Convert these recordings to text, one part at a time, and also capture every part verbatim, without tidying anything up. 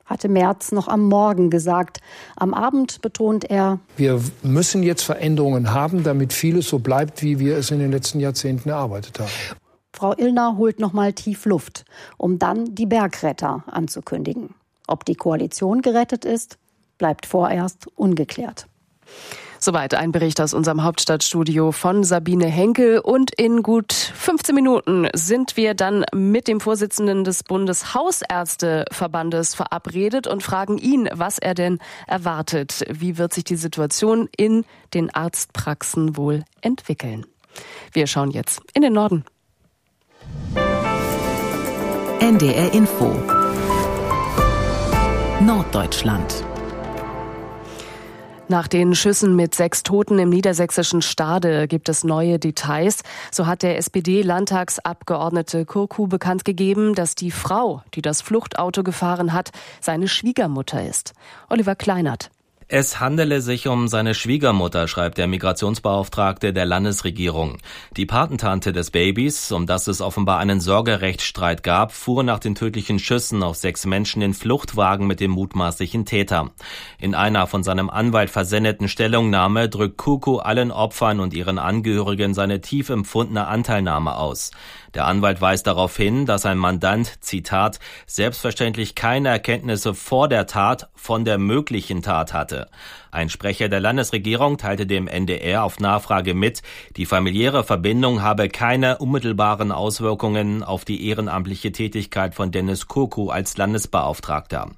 hatte Merz noch am Morgen gesagt. Am Abend betont er: Wir müssen jetzt Veränderungen haben, damit vieles so bleibt, wie wir es in den letzten Jahrzehnten erarbeitet haben. Frau Illner holt noch mal tief Luft, um dann die Bergretter anzukündigen. Ob die Koalition gerettet ist, bleibt vorerst ungeklärt. Soweit ein Bericht aus unserem Hauptstadtstudio von Sabine Henkel. Und in gut fünfzehn Minuten sind wir dann mit dem Vorsitzenden des Bundeshausärzteverbandes verabredet und fragen ihn, was er denn erwartet. Wie wird sich die Situation in den Arztpraxen wohl entwickeln? Wir schauen jetzt in den Norden. N D R Info Norddeutschland. Nach den Schüssen mit sechs Toten im niedersächsischen Stade gibt es neue Details. So hat der S P D-Landtagsabgeordnete Kurku bekannt gegeben, dass die Frau, die das Fluchtauto gefahren hat, seine Schwiegermutter ist. Oliver Kleinert. Es handele sich um seine Schwiegermutter, schreibt der Migrationsbeauftragte der Landesregierung. Die Patentante des Babys, um das es offenbar einen Sorgerechtsstreit gab, fuhr nach den tödlichen Schüssen auf sechs Menschen in Fluchtwagen mit dem mutmaßlichen Täter. In einer von seinem Anwalt versendeten Stellungnahme drückt Kurku allen Opfern und ihren Angehörigen seine tief empfundene Anteilnahme aus. Der Anwalt weist darauf hin, dass ein Mandant, Zitat, selbstverständlich keine Erkenntnisse vor der Tat von der möglichen Tat hatte. Ein Sprecher der Landesregierung teilte dem N D R auf Nachfrage mit, die familiäre Verbindung habe keine unmittelbaren Auswirkungen auf die ehrenamtliche Tätigkeit von Dennis Kurku als Landesbeauftragter.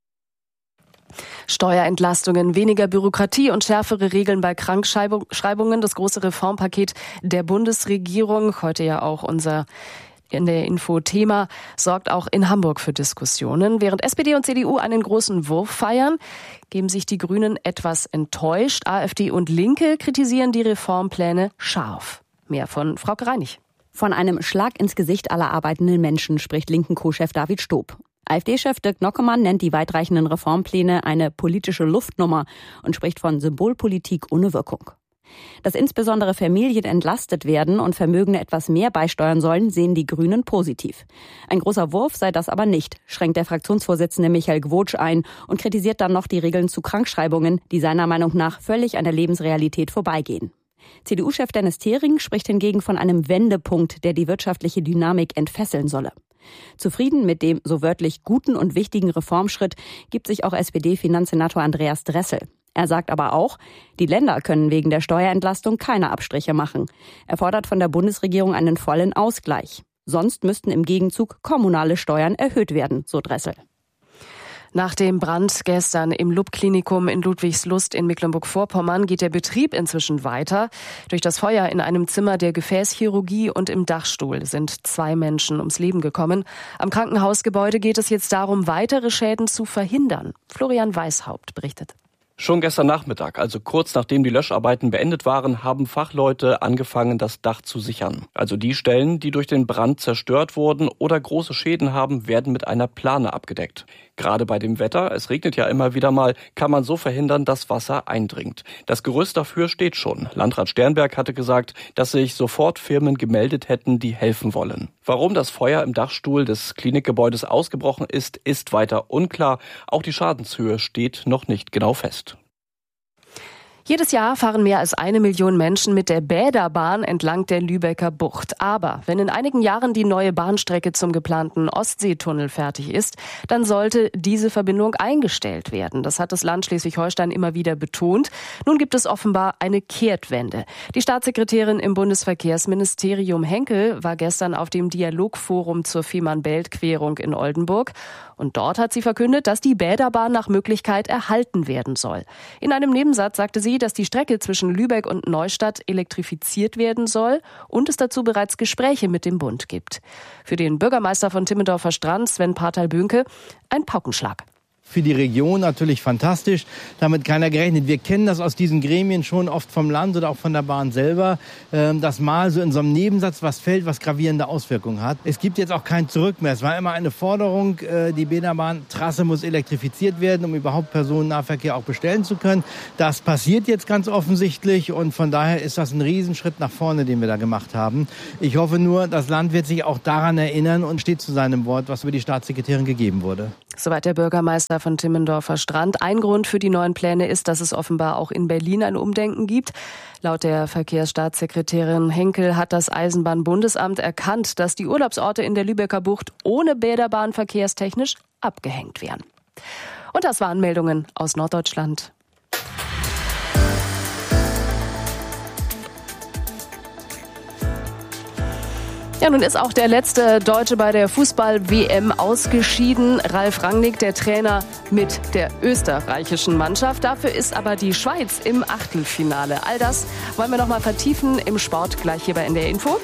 Steuerentlastungen, weniger Bürokratie und schärfere Regeln bei Krankschreibungen. Das große Reformpaket der Bundesregierung, heute ja auch unser in der Info-Thema, sorgt auch in Hamburg für Diskussionen. Während S P D und C D U einen großen Wurf feiern, geben sich die Grünen etwas enttäuscht. AfD und Linke kritisieren die Reformpläne scharf. Mehr von Frauke Reinig. Von einem Schlag ins Gesicht aller arbeitenden Menschen spricht linken Co-Chef David Stob. AfD-Chef Dirk Nockemann nennt die weitreichenden Reformpläne eine politische Luftnummer und spricht von Symbolpolitik ohne Wirkung. Dass insbesondere Familien entlastet werden und Vermögende etwas mehr beisteuern sollen, sehen die Grünen positiv. Ein großer Wurf sei das aber nicht, schränkt der Fraktionsvorsitzende Michael Gwotsch ein und kritisiert dann noch die Regeln zu Krankschreibungen, die seiner Meinung nach völlig an der Lebensrealität vorbeigehen. C D U-Chef Dennis Thering spricht hingegen von einem Wendepunkt, der die wirtschaftliche Dynamik entfesseln solle. Zufrieden mit dem so wörtlich guten und wichtigen Reformschritt gibt sich auch S P D-Finanzsenator Andreas Dressel. Er sagt aber auch, die Länder können wegen der Steuerentlastung keine Abstriche machen. Er fordert von der Bundesregierung einen vollen Ausgleich. Sonst müssten im Gegenzug kommunale Steuern erhöht werden, so Dressel. Nach dem Brand gestern im Lupp-Klinikum in Ludwigslust in Mecklenburg-Vorpommern geht der Betrieb inzwischen weiter. Durch das Feuer in einem Zimmer der Gefäßchirurgie und im Dachstuhl sind zwei Menschen ums Leben gekommen. Am Krankenhausgebäude geht es jetzt darum, weitere Schäden zu verhindern. Florian Weishaupt berichtet. Schon gestern Nachmittag, also kurz nachdem die Löscharbeiten beendet waren, haben Fachleute angefangen, das Dach zu sichern. Also die Stellen, die durch den Brand zerstört wurden oder große Schäden haben, werden mit einer Plane abgedeckt. Gerade bei dem Wetter, es regnet ja immer wieder mal, kann man so verhindern, dass Wasser eindringt. Das Gerüst dafür steht schon. Landrat Sternberg hatte gesagt, dass sich sofort Firmen gemeldet hätten, die helfen wollen. Warum das Feuer im Dachstuhl des Klinikgebäudes ausgebrochen ist, ist weiter unklar. Auch die Schadenshöhe steht noch nicht genau fest. Jedes Jahr fahren mehr als eine Million Menschen mit der Bäderbahn entlang der Lübecker Bucht. Aber wenn in einigen Jahren die neue Bahnstrecke zum geplanten Ostseetunnel fertig ist, dann sollte diese Verbindung eingestellt werden. Das hat das Land Schleswig-Holstein immer wieder betont. Nun gibt es offenbar eine Kehrtwende. Die Staatssekretärin im Bundesverkehrsministerium Henkel war gestern auf dem Dialogforum zur Fehmarn-Belt-Querung in Oldenburg. Und dort hat sie verkündet, dass die Bäderbahn nach Möglichkeit erhalten werden soll. In einem Nebensatz sagte sie, dass die Strecke zwischen Lübeck und Neustadt elektrifiziert werden soll und es dazu bereits Gespräche mit dem Bund gibt. Für den Bürgermeister von Timmendorfer Strand, Sven Partal-Bünke, ein Paukenschlag. Für die Region natürlich fantastisch, damit keiner gerechnet. Wir kennen das aus diesen Gremien schon oft vom Land oder auch von der Bahn selber, dass mal so in so einem Nebensatz was fällt, was gravierende Auswirkungen hat. Es gibt jetzt auch kein Zurück mehr. Es war immer eine Forderung, die Bäderbahntrasse muss elektrifiziert werden, um überhaupt Personennahverkehr auch bestellen zu können. Das passiert jetzt ganz offensichtlich und von daher ist das ein Riesenschritt nach vorne, den wir da gemacht haben. Ich hoffe nur, das Land wird sich auch daran erinnern und steht zu seinem Wort, was über die Staatssekretärin gegeben wurde. Soweit der Bürgermeister von Timmendorfer Strand. Ein Grund für die neuen Pläne ist, dass es offenbar auch in Berlin ein Umdenken gibt. Laut der Verkehrsstaatssekretärin Henkel hat das Eisenbahnbundesamt erkannt, dass die Urlaubsorte in der Lübecker Bucht ohne Bäderbahn verkehrstechnisch abgehängt wären. Und das waren Meldungen aus Norddeutschland. Ja, nun ist auch der letzte Deutsche bei der Fußball-W M ausgeschieden. Ralf Rangnick, der Trainer mit der österreichischen Mannschaft. Dafür ist aber die Schweiz im Achtelfinale. All das wollen wir noch mal vertiefen im Sport, gleich hier bei N D R Info.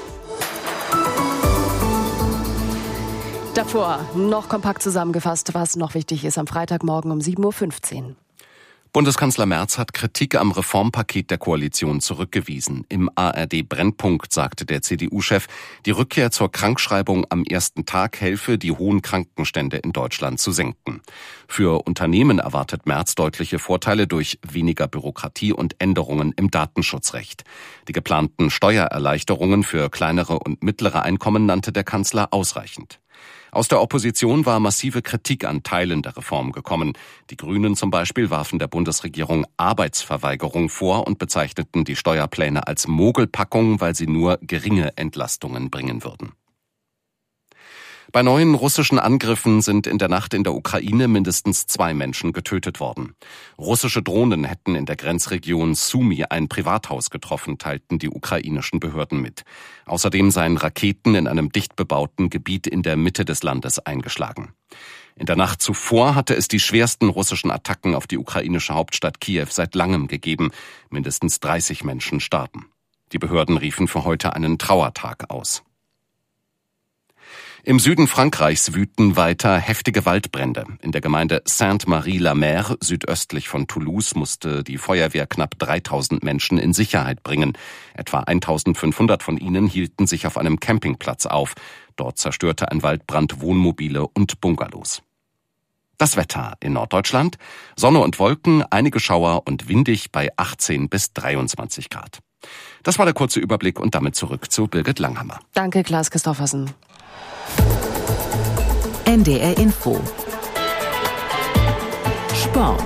Davor noch kompakt zusammengefasst, was noch wichtig ist am Freitagmorgen um sieben Uhr fünfzehn. Bundeskanzler Merz hat Kritik am Reformpaket der Koalition zurückgewiesen. Im A R D-Brennpunkt sagte der C D U-Chef, die Rückkehr zur Krankschreibung am ersten Tag helfe, die hohen Krankenstände in Deutschland zu senken. Für Unternehmen erwartet Merz deutliche Vorteile durch weniger Bürokratie und Änderungen im Datenschutzrecht. Die geplanten Steuererleichterungen für kleinere und mittlere Einkommen nannte der Kanzler ausreichend. Aus der Opposition war massive Kritik an Teilen der Reform gekommen. Die Grünen zum Beispiel warfen der Bundesregierung Arbeitsverweigerung vor und bezeichneten die Steuerpläne als Mogelpackung, weil sie nur geringe Entlastungen bringen würden. Bei neuen russischen Angriffen sind in der Nacht in der Ukraine mindestens zwei Menschen getötet worden. Russische Drohnen hätten in der Grenzregion Sumy ein Privathaus getroffen, teilten die ukrainischen Behörden mit. Außerdem seien Raketen in einem dicht bebauten Gebiet in der Mitte des Landes eingeschlagen. In der Nacht zuvor hatte es die schwersten russischen Attacken auf die ukrainische Hauptstadt Kiew seit langem gegeben. Mindestens dreißig Menschen starben. Die Behörden riefen für heute einen Trauertag aus. Im Süden Frankreichs wüten weiter heftige Waldbrände. In der Gemeinde Sainte-Marie-la-Mer, südöstlich von Toulouse, musste die Feuerwehr knapp dreitausend Menschen in Sicherheit bringen. Etwa eintausendfünfhundert von ihnen hielten sich auf einem Campingplatz auf. Dort zerstörte ein Waldbrand Wohnmobile und Bungalows. Das Wetter in Norddeutschland: Sonne und Wolken, einige Schauer und windig bei achtzehn bis dreiundzwanzig Grad. Das war der kurze Überblick und damit zurück zu Birgit Langhammer. Danke, Klaas Christoffersen. N D R Info. Sport.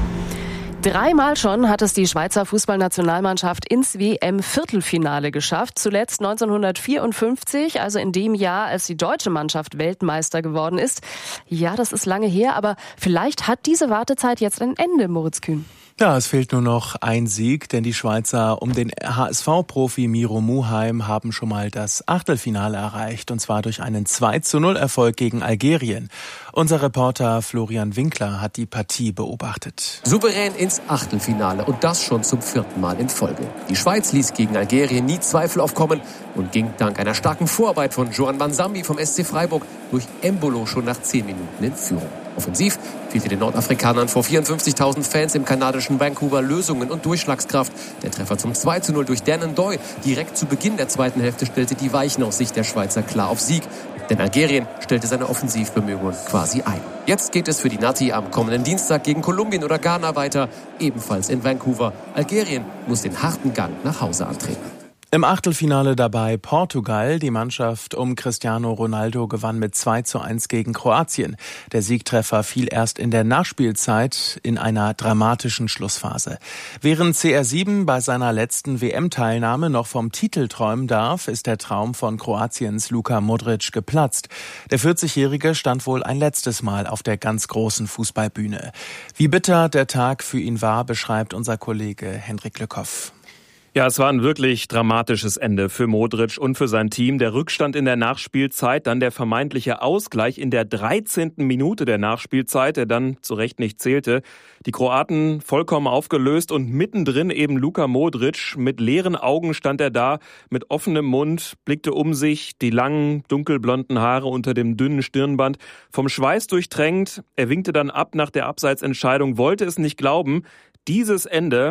Dreimal schon hat es die Schweizer Fußballnationalmannschaft ins W M-Viertelfinale geschafft. Zuletzt neunzehnhundertvierundfünfzig, also in dem Jahr, als die deutsche Mannschaft Weltmeister geworden ist. Ja, das ist lange her, aber vielleicht hat diese Wartezeit jetzt ein Ende, Moritz Kühn. Ja, es fehlt nur noch ein Sieg, denn die Schweizer um den H S V-Profi Miro Muheim haben schon mal das Achtelfinale erreicht, und zwar durch einen zwei zu null Erfolg gegen Algerien. Unser Reporter Florian Winkler hat die Partie beobachtet. Souverän ins Achtelfinale, und das schon zum vierten Mal in Folge. Die Schweiz ließ gegen Algerien nie Zweifel aufkommen und ging dank einer starken Vorarbeit von Joan Mansambi vom S C Freiburg durch Embolo schon nach zehn Minuten in Führung. Offensiv fehlte den Nordafrikanern vor vierundfünfzigtausend Fans im kanadischen Vancouver Lösungen und Durchschlagskraft. Der Treffer zum zwei zu null durch Dan Ndoye direkt zu Beginn der zweiten Hälfte stellte die Weichen aus Sicht der Schweizer klar auf Sieg. Denn Algerien stellte seine Offensivbemühungen quasi ein. Jetzt geht es für die Nati am kommenden Dienstag gegen Kolumbien oder Ghana weiter, ebenfalls in Vancouver. Algerien muss den harten Gang nach Hause antreten. Im Achtelfinale dabei Portugal. Die Mannschaft um Cristiano Ronaldo gewann mit zwei zu eins gegen Kroatien. Der Siegtreffer fiel erst in der Nachspielzeit in einer dramatischen Schlussphase. Während C R sieben bei seiner letzten W M-Teilnahme noch vom Titel träumen darf, ist der Traum von Kroatiens Luka Modric geplatzt. Der vierzigjährige stand wohl ein letztes Mal auf der ganz großen Fußballbühne. Wie bitter der Tag für ihn war, beschreibt unser Kollege Hendrik Lückhoff. Ja, es war ein wirklich dramatisches Ende für Modric und für sein Team. Der Rückstand in der Nachspielzeit, dann der vermeintliche Ausgleich in der dreizehnten Minute der Nachspielzeit, der dann zu Recht nicht zählte. Die Kroaten vollkommen aufgelöst und mittendrin eben Luka Modric. Mit leeren Augen stand er da, mit offenem Mund, blickte um sich, die langen, dunkelblonden Haare unter dem dünnen Stirnband, vom Schweiß durchtränkt. Er winkte dann ab nach der Abseitsentscheidung, wollte es nicht glauben. Dieses Ende...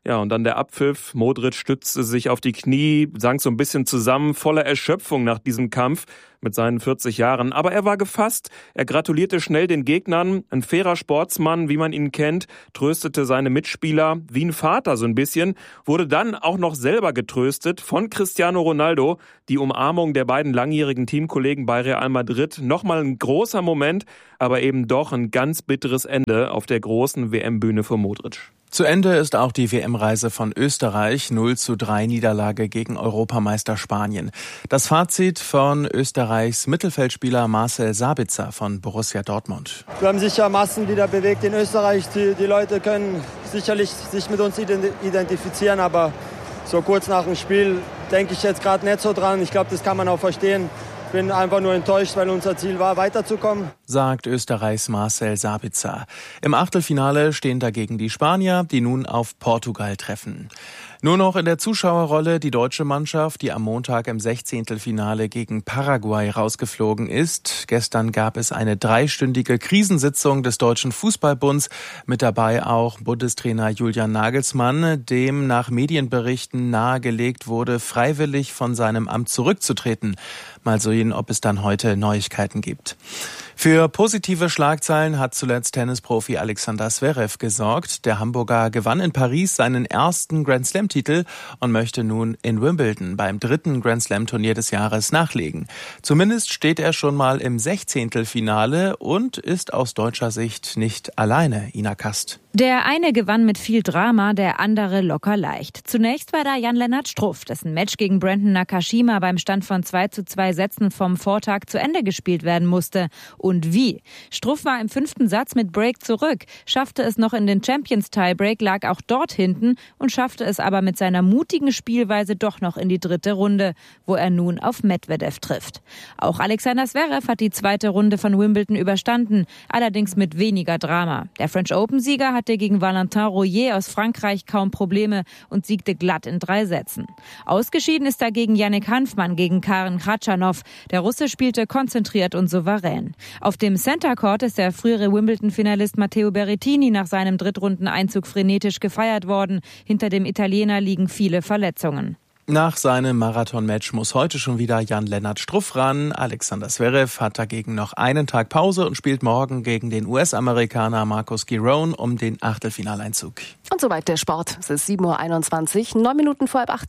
Ja, und dann der Abpfiff. Modric stützte sich auf die Knie, sank so ein bisschen zusammen, voller Erschöpfung nach diesem Kampf mit seinen vierzig Jahren. Aber er war gefasst. Er gratulierte schnell den Gegnern. Ein fairer Sportsmann, wie man ihn kennt, tröstete seine Mitspieler wie ein Vater so ein bisschen, wurde dann auch noch selber getröstet von Cristiano Ronaldo. Die Umarmung der beiden langjährigen Teamkollegen bei Real Madrid. Nochmal ein großer Moment, aber eben doch ein ganz bitteres Ende auf der großen W M-Bühne für Modric. Zu Ende ist auch die W M-Reise von Österreich, null zu drei Niederlage gegen Europameister Spanien. Das Fazit von Österreichs Mittelfeldspieler Marcel Sabitzer von Borussia Dortmund. Wir haben sicher Massen wieder bewegt in Österreich. Die, die Leute können sicherlich sich mit uns identifizieren, aber so kurz nach dem Spiel denke ich jetzt gerade nicht so dran. Ich glaube, das kann man auch verstehen. Ich bin einfach nur enttäuscht, weil unser Ziel war, weiterzukommen. Sagt Österreichs Marcel Sabitzer. Im Achtelfinale stehen dagegen die Spanier, die nun auf Portugal treffen. Nur noch in der Zuschauerrolle die deutsche Mannschaft, die am Montag im Sechzehntelfinale gegen Paraguay rausgeflogen ist. Gestern gab es eine dreistündige Krisensitzung des Deutschen Fußballbunds, mit dabei auch Bundestrainer Julian Nagelsmann, dem nach Medienberichten nahegelegt wurde, freiwillig von seinem Amt zurückzutreten. Mal sehen, ob es dann heute Neuigkeiten gibt. Für positive Schlagzeilen hat zuletzt Tennisprofi Alexander Zverev gesorgt. Der Hamburger gewann in Paris seinen ersten Grand-Slam-Titel und möchte nun in Wimbledon beim dritten Grand-Slam-Turnier des Jahres nachlegen. Zumindest steht er schon mal im Sechzehntelfinale und ist aus deutscher Sicht nicht alleine. Ina Kast. Der eine gewann mit viel Drama, der andere locker leicht. Zunächst war da Jan-Lennart Struff, dessen Match gegen Brandon Nakashima beim Stand von zwei zu zwei Sätzen vom Vortag zu Ende gespielt werden musste. Und wie? Struff war im fünften Satz mit Break zurück, schaffte es noch in den Champions Tiebreak, lag auch dort hinten und schaffte es aber mit seiner mutigen Spielweise doch noch in die dritte Runde, wo er nun auf Medvedev trifft. Auch Alexander Zverev hat die zweite Runde von Wimbledon überstanden, allerdings mit weniger Drama. Der French Open-Sieger hatte gegen Valentin Royer aus Frankreich kaum Probleme und siegte glatt in drei Sätzen. Ausgeschieden ist dagegen Yannick Hanfmann gegen Karen Khachanov. Der Russe spielte konzentriert und souverän. Auf dem Center Court ist der frühere Wimbledon-Finalist Matteo Berrettini nach seinem Drittrundeneinzug frenetisch gefeiert worden. Hinter dem Italiener liegen viele Verletzungen. Nach seinem Marathon-Match muss heute schon wieder Jan-Lennart Struff ran. Alexander Zverev hat dagegen noch einen Tag Pause und spielt morgen gegen den U S-Amerikaner Marcus Giron um den Achtelfinaleinzug. Und soweit der Sport. Es ist sieben Uhr einundzwanzig, neun Minuten vor halb acht.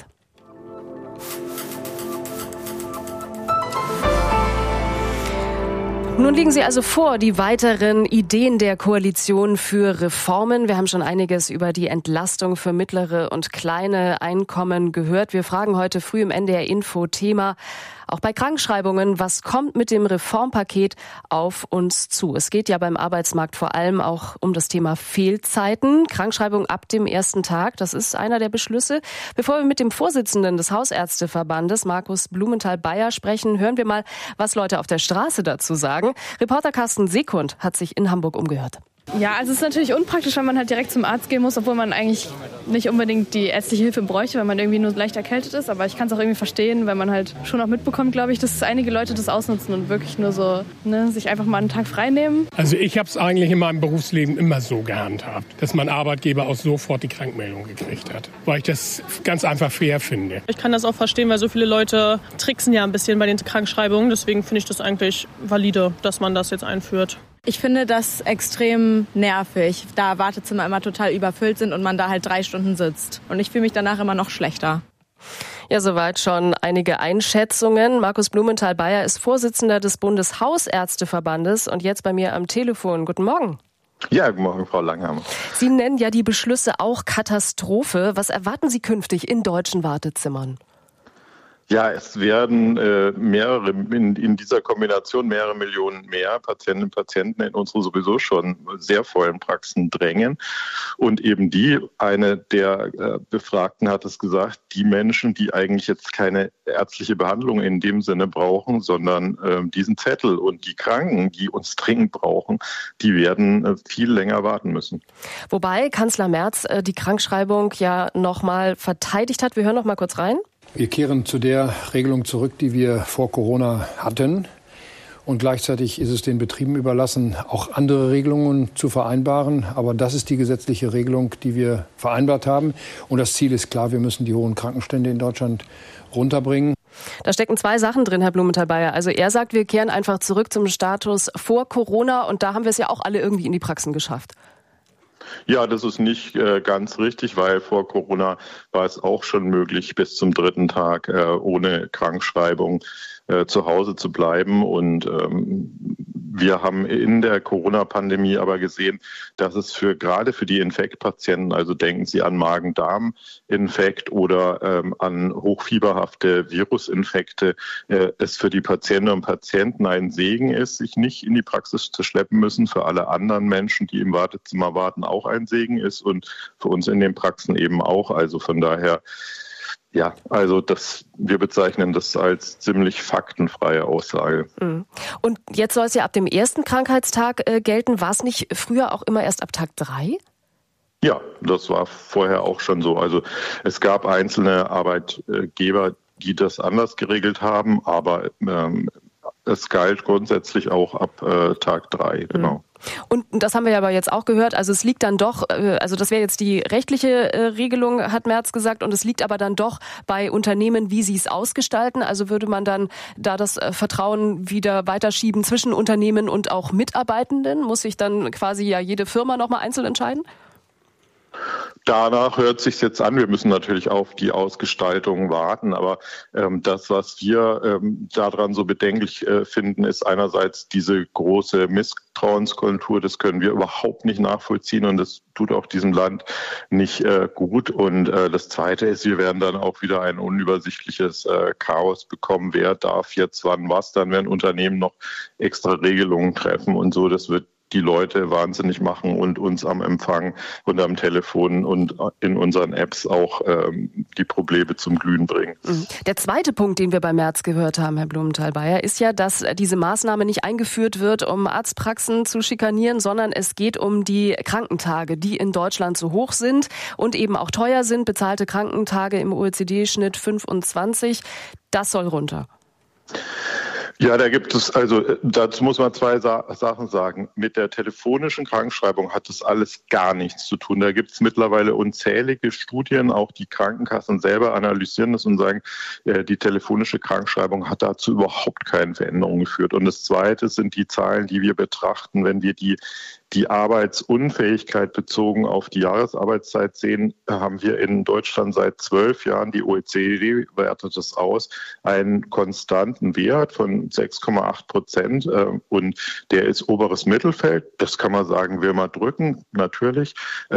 Nun liegen Sie also vor, die weiteren Ideen der Koalition für Reformen. Wir haben schon einiges über die Entlastung für mittlere und kleine Einkommen gehört. Wir fragen heute früh im N D R Info Thema, auch bei Krankschreibungen, was kommt mit dem Reformpaket auf uns zu? Es geht ja beim Arbeitsmarkt vor allem auch um das Thema Fehlzeiten. Krankschreibung ab dem ersten Tag, das ist einer der Beschlüsse. Bevor wir mit dem Vorsitzenden des Hausärzteverbandes, Markus Blumenthal-Beyer, sprechen, hören wir mal, was Leute auf der Straße dazu sagen. Reporter Carsten Sekund hat sich in Hamburg umgehört. Ja, also es ist natürlich unpraktisch, wenn man halt direkt zum Arzt gehen muss, obwohl man eigentlich nicht unbedingt die ärztliche Hilfe bräuchte, weil man irgendwie nur leicht erkältet ist. Aber ich kann es auch irgendwie verstehen, weil man halt schon auch mitbekommt, glaube ich, dass einige Leute das ausnutzen und wirklich nur so ne, sich einfach mal einen Tag frei nehmen. Also ich habe es eigentlich in meinem Berufsleben immer so gehandhabt, dass mein Arbeitgeber auch sofort die Krankmeldung gekriegt hat, weil ich das ganz einfach fair finde. Ich kann das auch verstehen, weil so viele Leute tricksen ja ein bisschen bei den Krankschreibungen. Deswegen finde ich das eigentlich valide, dass man das jetzt einführt. Ich finde das extrem nervig, da Wartezimmer immer total überfüllt sind und man da halt drei Stunden sitzt. Und ich fühle mich danach immer noch schlechter. Ja, soweit schon einige Einschätzungen. Markus Blumenthal-Beyer ist Vorsitzender des Bundeshausärzteverbandes und jetzt bei mir am Telefon. Guten Morgen. Ja, guten Morgen, Frau Langhammer. Sie nennen ja die Beschlüsse auch Katastrophe. Was erwarten Sie künftig in deutschen Wartezimmern? Ja, es werden äh, mehrere, in, in dieser Kombination mehrere Millionen mehr Patientinnen und Patienten in unsere sowieso schon sehr vollen Praxen drängen. Und eben die, eine der äh, Befragten hat es gesagt, die Menschen, die eigentlich jetzt keine ärztliche Behandlung in dem Sinne brauchen, sondern äh, diesen Zettel, und die Kranken, die uns dringend brauchen, die werden äh, viel länger warten müssen. Wobei Kanzler Merz äh, die Krankschreibung ja nochmal verteidigt hat. Wir hören noch mal kurz rein. Wir kehren zu der Regelung zurück, die wir vor Corona hatten. Und gleichzeitig ist es den Betrieben überlassen, auch andere Regelungen zu vereinbaren. Aber das ist die gesetzliche Regelung, die wir vereinbart haben. Und das Ziel ist klar, wir müssen die hohen Krankenstände in Deutschland runterbringen. Da stecken zwei Sachen drin, Herr Blumenthal-Bayer. Also er sagt, wir kehren einfach zurück zum Status vor Corona. Und da haben wir es ja auch alle irgendwie in die Praxen geschafft. Ja, das ist nicht äh, ganz richtig, weil vor Corona war es auch schon möglich, bis zum dritten Tag äh, ohne Krankschreibung äh, zu Hause zu bleiben. Und ähm, wir haben in der Corona-Pandemie aber gesehen, dass es für gerade für die Infektpatienten, also denken Sie an Magen-Darm-Infekt oder ähm, an hochfieberhafte Virusinfekte, äh, es für die Patientinnen und Patienten ein Segen ist, sich nicht in die Praxis zu schleppen müssen. Für alle anderen Menschen, die im Wartezimmer warten, auch ein Segen ist und für uns in den Praxen eben auch. Also von daher, ja, also das, wir bezeichnen das als ziemlich faktenfreie Aussage. Und jetzt soll es ja ab dem ersten Krankheitstag äh, gelten. War es nicht früher auch immer erst ab Tag drei? Ja, das war vorher auch schon so. Also es gab einzelne Arbeitgeber, die das anders geregelt haben, aber ähm, es galt grundsätzlich auch ab äh, Tag drei, genau. Und das haben wir ja aber jetzt auch gehört, also es liegt dann doch, also das wäre jetzt die rechtliche Regelung, hat Merz gesagt, und es liegt aber dann doch bei Unternehmen, wie sie es ausgestalten. Also würde man dann da das Vertrauen wieder weiterschieben zwischen Unternehmen und auch Mitarbeitenden? Muss sich dann quasi ja jede Firma nochmal einzeln entscheiden? Danach hört sich jetzt an. Wir müssen natürlich auf die Ausgestaltung warten. Aber ähm, das, was wir ähm, daran so bedenklich äh, finden, ist einerseits diese große Misstrauenskultur. Das können wir überhaupt nicht nachvollziehen und das tut auch diesem Land nicht äh, gut. Und äh, das Zweite ist, wir werden dann auch wieder ein unübersichtliches äh, Chaos bekommen. Wer darf jetzt wann was? Dann werden Unternehmen noch extra Regelungen treffen und so. Das wird die Leute wahnsinnig machen und uns am Empfang und am Telefon und in unseren Apps auch ähm, die Probleme zum Glühen bringen. Der zweite Punkt, den wir bei Merz gehört haben, Herr Blumenthal-Bayer, ist ja, dass diese Maßnahme nicht eingeführt wird, um Arztpraxen zu schikanieren, sondern es geht um die Krankentage, die in Deutschland so hoch sind und eben auch teuer sind. Bezahlte Krankentage im O E C D-Schnitt fünfundzwanzig. Das soll runter. Ja, da gibt es, also dazu muss man zwei Sa- Sachen sagen. Mit der telefonischen Krankschreibung hat das alles gar nichts zu tun. Da gibt es mittlerweile unzählige Studien, auch die Krankenkassen selber analysieren das und sagen, äh, die telefonische Krankschreibung hat dazu überhaupt keine Veränderung geführt. Und das Zweite sind die Zahlen, die wir betrachten, wenn wir die Die Arbeitsunfähigkeit bezogen auf die Jahresarbeitszeit sehen, haben wir in Deutschland seit zwölf Jahren, die O E C D wertet das aus, einen konstanten Wert von sechs Komma acht Prozent. Und der ist oberes Mittelfeld. Das kann man sagen, will man drücken, natürlich.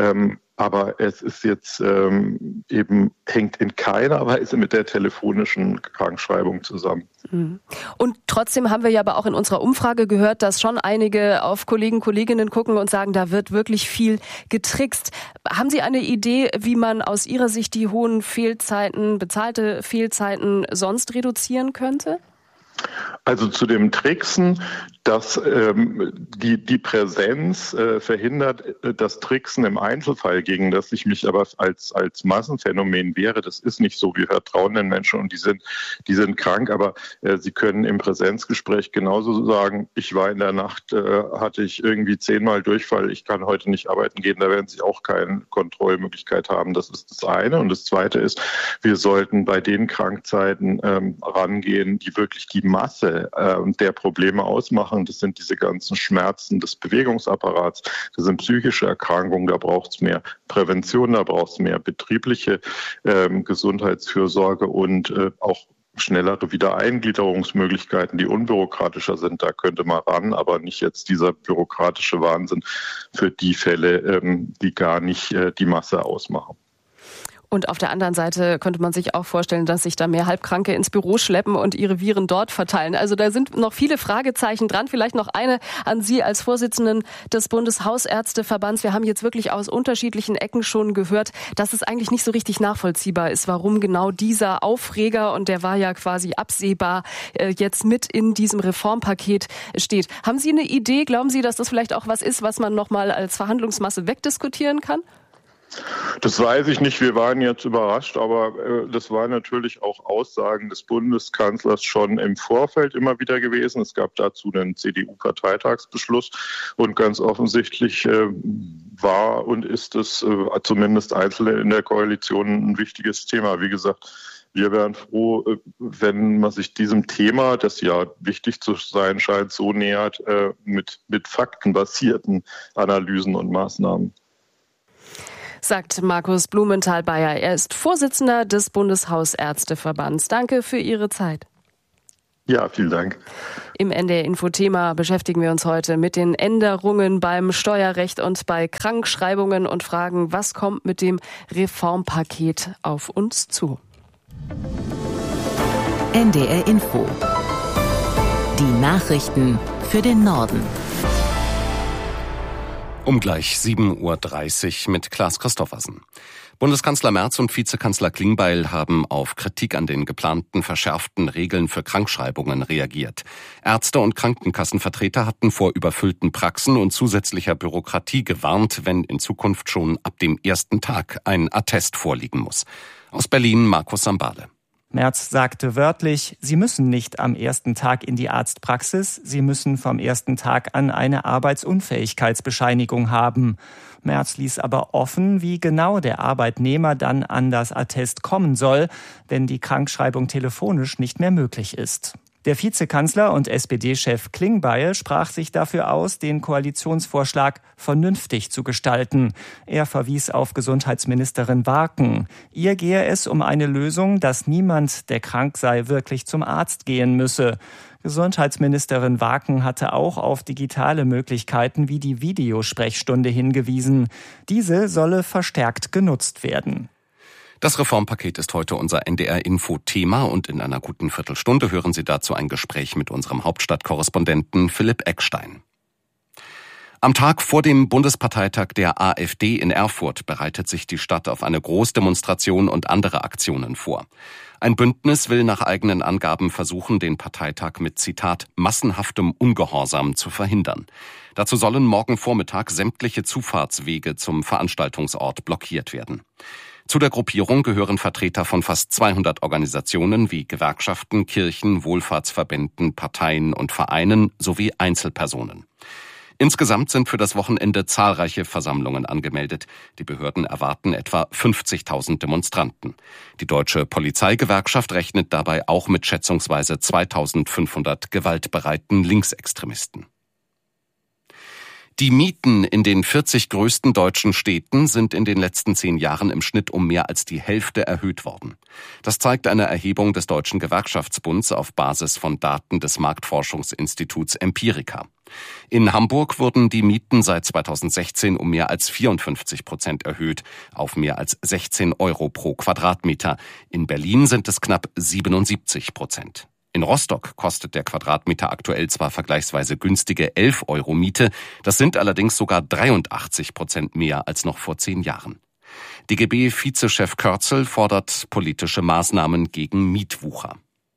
Aber es ist jetzt ähm, eben, hängt in keiner Weise mit der telefonischen Krankschreibung zusammen. Und trotzdem haben wir ja aber auch in unserer Umfrage gehört, dass schon einige auf Kollegen, Kolleginnen gucken und sagen, da wird wirklich viel getrickst. Haben Sie eine Idee, wie man aus Ihrer Sicht die hohen Fehlzeiten, bezahlte Fehlzeiten sonst reduzieren könnte? Also zu dem Tricksen, dass ähm, die, die Präsenz äh, verhindert äh, das Tricksen im Einzelfall, gegen das ich mich aber als, als Massenphänomen wehre. Das ist nicht so. Wir vertrauen den Menschen und die sind, die sind krank, aber äh, sie können im Präsenzgespräch genauso sagen, ich war in der Nacht, äh, hatte ich irgendwie zehnmal Durchfall, ich kann heute nicht arbeiten gehen. Da werden sie auch keine Kontrollmöglichkeit haben. Das ist das eine. Und das zweite ist, wir sollten bei den Krankzeiten ähm, rangehen, die wirklich die Masse äh, der Probleme ausmachen. Das sind diese ganzen Schmerzen des Bewegungsapparats, das sind psychische Erkrankungen, da braucht es mehr Prävention, da braucht es mehr betriebliche ähm, Gesundheitsfürsorge und äh, auch schnellere Wiedereingliederungsmöglichkeiten, die unbürokratischer sind. Da könnte man ran, aber nicht jetzt dieser bürokratische Wahnsinn für die Fälle, ähm, die gar nicht äh, die Masse ausmachen. Und auf der anderen Seite könnte man sich auch vorstellen, dass sich da mehr Halbkranke ins Büro schleppen und ihre Viren dort verteilen. Also da sind noch viele Fragezeichen dran. Vielleicht noch eine an Sie als Vorsitzenden des Bundeshausärzteverbands. Wir haben jetzt wirklich aus unterschiedlichen Ecken schon gehört, dass es eigentlich nicht so richtig nachvollziehbar ist, warum genau dieser Aufreger, und der war ja quasi absehbar, jetzt mit in diesem Reformpaket steht. Haben Sie eine Idee? Glauben Sie, dass das vielleicht auch was ist, was man noch mal als Verhandlungsmasse wegdiskutieren kann? Das weiß ich nicht. Wir waren jetzt überrascht, aber äh, das waren natürlich auch Aussagen des Bundeskanzlers schon im Vorfeld immer wieder gewesen. Es gab dazu einen C D U-Parteitagsbeschluss und ganz offensichtlich äh, war und ist es äh, zumindest Einzelne in der Koalition ein wichtiges Thema. Wie gesagt, wir wären froh, wenn man sich diesem Thema, das ja wichtig zu sein scheint, so nähert äh, mit, mit faktenbasierten Analysen und Maßnahmen. Sagt Markus Blumenthal-Beyer. Er ist Vorsitzender des Bundeshausärzteverbands. Danke für Ihre Zeit. Ja, vielen Dank. Im N D R-Info-Thema beschäftigen wir uns heute mit den Änderungen beim Steuerrecht und bei Krankschreibungen und fragen, was kommt mit dem Reformpaket auf uns zu. N D R-Info. Die Nachrichten für den Norden. Um gleich sieben Uhr dreißig mit Klaas Christoffersen. Bundeskanzler Merz und Vizekanzler Klingbeil haben auf Kritik an den geplanten verschärften Regeln für Krankschreibungen reagiert. Ärzte und Krankenkassenvertreter hatten vor überfüllten Praxen und zusätzlicher Bürokratie gewarnt, wenn in Zukunft schon ab dem ersten Tag ein Attest vorliegen muss. Aus Berlin Markus Sambale. Merz sagte wörtlich, Sie müssen nicht am ersten Tag in die Arztpraxis, Sie müssen vom ersten Tag an eine Arbeitsunfähigkeitsbescheinigung haben. Merz ließ aber offen, wie genau der Arbeitnehmer dann an das Attest kommen soll, wenn die Krankschreibung telefonisch nicht mehr möglich ist. Der Vizekanzler und S P D-Chef Klingbeil sprach sich dafür aus, den Koalitionsvorschlag vernünftig zu gestalten. Er verwies auf Gesundheitsministerin Warken. Ihr gehe es um eine Lösung, dass niemand, der krank sei, wirklich zum Arzt gehen müsse. Gesundheitsministerin Warken hatte auch auf digitale Möglichkeiten wie die Videosprechstunde hingewiesen. Diese solle verstärkt genutzt werden. Das Reformpaket ist heute unser N D R-Info-Thema und in einer guten Viertelstunde hören Sie dazu ein Gespräch mit unserem Hauptstadtkorrespondenten Philipp Eckstein. Am Tag vor dem Bundesparteitag der AfD in Erfurt bereitet sich die Stadt auf eine Großdemonstration und andere Aktionen vor. Ein Bündnis will nach eigenen Angaben versuchen, den Parteitag mit, Zitat, massenhaftem Ungehorsam zu verhindern. Dazu sollen morgen Vormittag sämtliche Zufahrtswege zum Veranstaltungsort blockiert werden. Zu der Gruppierung gehören Vertreter von fast zweihundert Organisationen wie Gewerkschaften, Kirchen, Wohlfahrtsverbänden, Parteien und Vereinen sowie Einzelpersonen. Insgesamt sind für das Wochenende zahlreiche Versammlungen angemeldet. Die Behörden erwarten etwa fünfzigtausend Demonstranten. Die Deutsche Polizeigewerkschaft rechnet dabei auch mit schätzungsweise zweitausendfünfhundert gewaltbereiten Linksextremisten. Die Mieten in den vierzig größten deutschen Städten sind in den letzten zehn Jahren im Schnitt um mehr als die Hälfte erhöht worden. Das zeigt eine Erhebung des Deutschen Gewerkschaftsbunds auf Basis von Daten des Marktforschungsinstituts Empirica. In Hamburg wurden die Mieten seit zweitausendsechzehn um mehr als vierundfünfzig Prozent erhöht, auf mehr als sechzehn Euro pro Quadratmeter. In Berlin sind es knapp siebenundsiebzig Prozent. In Rostock kostet der Quadratmeter aktuell zwar vergleichsweise günstige elf Euro Miete, das sind allerdings sogar dreiundachtzig Prozent mehr als noch vor zehn Jahren. D G B-Vizechef Kürzel fordert politische Maßnahmen gegen Mietwucher.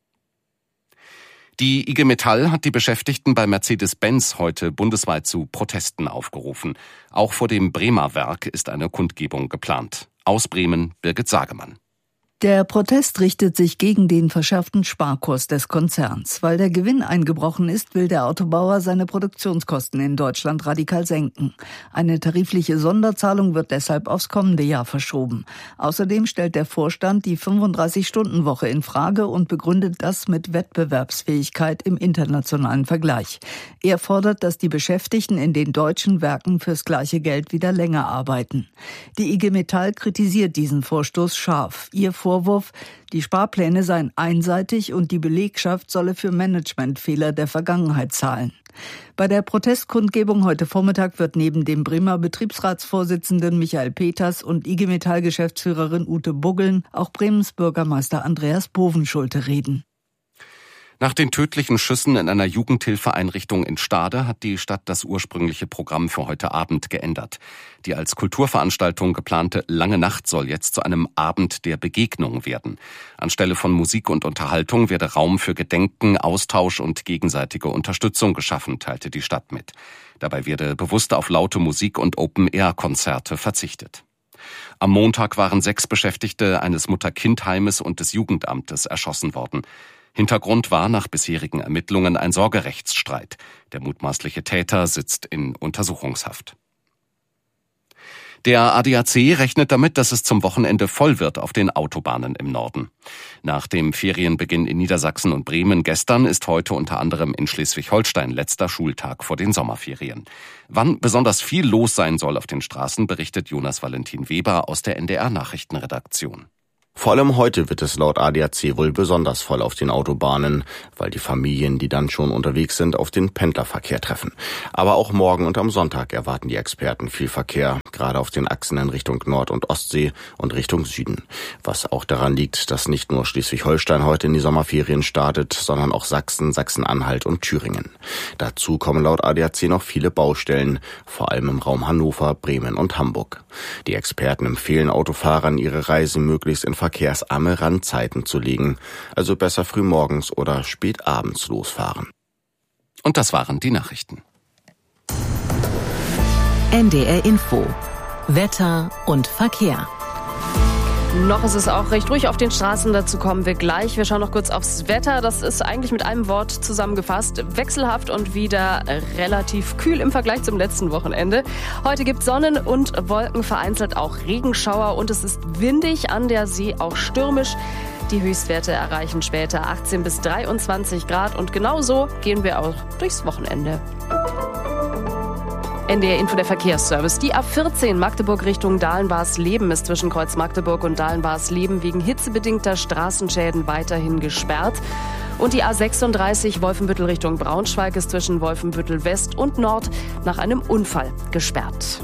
Die I G Metall hat die Beschäftigten bei Mercedes-Benz heute bundesweit zu Protesten aufgerufen. Auch vor dem Bremer Werk ist eine Kundgebung geplant. Aus Bremen Birgit Sagemann. Der Protest richtet sich gegen den verschärften Sparkurs des Konzerns. Weil der Gewinn eingebrochen ist, will der Autobauer seine Produktionskosten in Deutschland radikal senken. Eine tarifliche Sonderzahlung wird deshalb aufs kommende Jahr verschoben. Außerdem stellt der Vorstand die fünfunddreißig-Stunden-Woche in Frage und begründet das mit Wettbewerbsfähigkeit im internationalen Vergleich. Er fordert, dass die Beschäftigten in den deutschen Werken fürs gleiche Geld wieder länger arbeiten. Die I G Metall kritisiert diesen Vorstoß scharf. Ihr Vorwurf, die Sparpläne seien einseitig und die Belegschaft solle für Managementfehler der Vergangenheit zahlen. Bei der Protestkundgebung heute Vormittag wird neben dem Bremer Betriebsratsvorsitzenden Michael Peters und I G Metall-Geschäftsführerin Ute Buggeln auch Bremens Bürgermeister Andreas Bovenschulte reden. Nach den tödlichen Schüssen in einer Jugendhilfeeinrichtung in Stade hat die Stadt das ursprüngliche Programm für heute Abend geändert. Die als Kulturveranstaltung geplante Lange Nacht soll jetzt zu einem Abend der Begegnung werden. Anstelle von Musik und Unterhaltung werde Raum für Gedenken, Austausch und gegenseitige Unterstützung geschaffen, teilte die Stadt mit. Dabei werde bewusst auf laute Musik und Open-Air-Konzerte verzichtet. Am Montag waren sechs Beschäftigte eines Mutter-Kind-Heimes und des Jugendamtes erschossen worden. Hintergrund war nach bisherigen Ermittlungen ein Sorgerechtsstreit. Der mutmaßliche Täter sitzt in Untersuchungshaft. Der A D A C rechnet damit, dass es zum Wochenende voll wird auf den Autobahnen im Norden. Nach dem Ferienbeginn in Niedersachsen und Bremen gestern ist heute unter anderem in Schleswig-Holstein letzter Schultag vor den Sommerferien. Wann besonders viel los sein soll auf den Straßen, berichtet Jonas Valentin Weber aus der N D R-Nachrichtenredaktion. Vor allem heute wird es laut A D A C wohl besonders voll auf den Autobahnen, weil die Familien, die dann schon unterwegs sind, auf den Pendlerverkehr treffen. Aber auch morgen und am Sonntag erwarten die Experten viel Verkehr, gerade auf den Achsen in Richtung Nord- und Ostsee und Richtung Süden. Was auch daran liegt, dass nicht nur Schleswig-Holstein heute in die Sommerferien startet, sondern auch Sachsen, Sachsen-Anhalt und Thüringen. Dazu kommen laut A D A C noch viele Baustellen, vor allem im Raum Hannover, Bremen und Hamburg. Die Experten empfehlen Autofahrern, ihre Reise möglichst in verkehrsarme Randzeiten zu legen, also besser frühmorgens oder spät abends losfahren. Und das waren die Nachrichten. N D R Info. Wetter und Verkehr. Noch ist es auch recht ruhig auf den Straßen, dazu kommen wir gleich. Wir schauen noch kurz aufs Wetter. Das ist eigentlich mit einem Wort zusammengefasst. Wechselhaft und wieder relativ kühl im Vergleich zum letzten Wochenende. Heute gibt Sonnen und Wolken, vereinzelt auch Regenschauer und es ist windig, an der See auch stürmisch. Die Höchstwerte erreichen später achtzehn bis dreiundzwanzig Grad und genauso gehen wir auch durchs Wochenende. N D R Info, der Verkehrsservice. Die A vierzehn Magdeburg Richtung Dahlen-Barsleben ist zwischen Kreuz Magdeburg und Dahlen-Barsleben wegen hitzebedingter Straßenschäden weiterhin gesperrt. Und die A sechsunddreißig Wolfenbüttel Richtung Braunschweig ist zwischen Wolfenbüttel West und Nord nach einem Unfall gesperrt.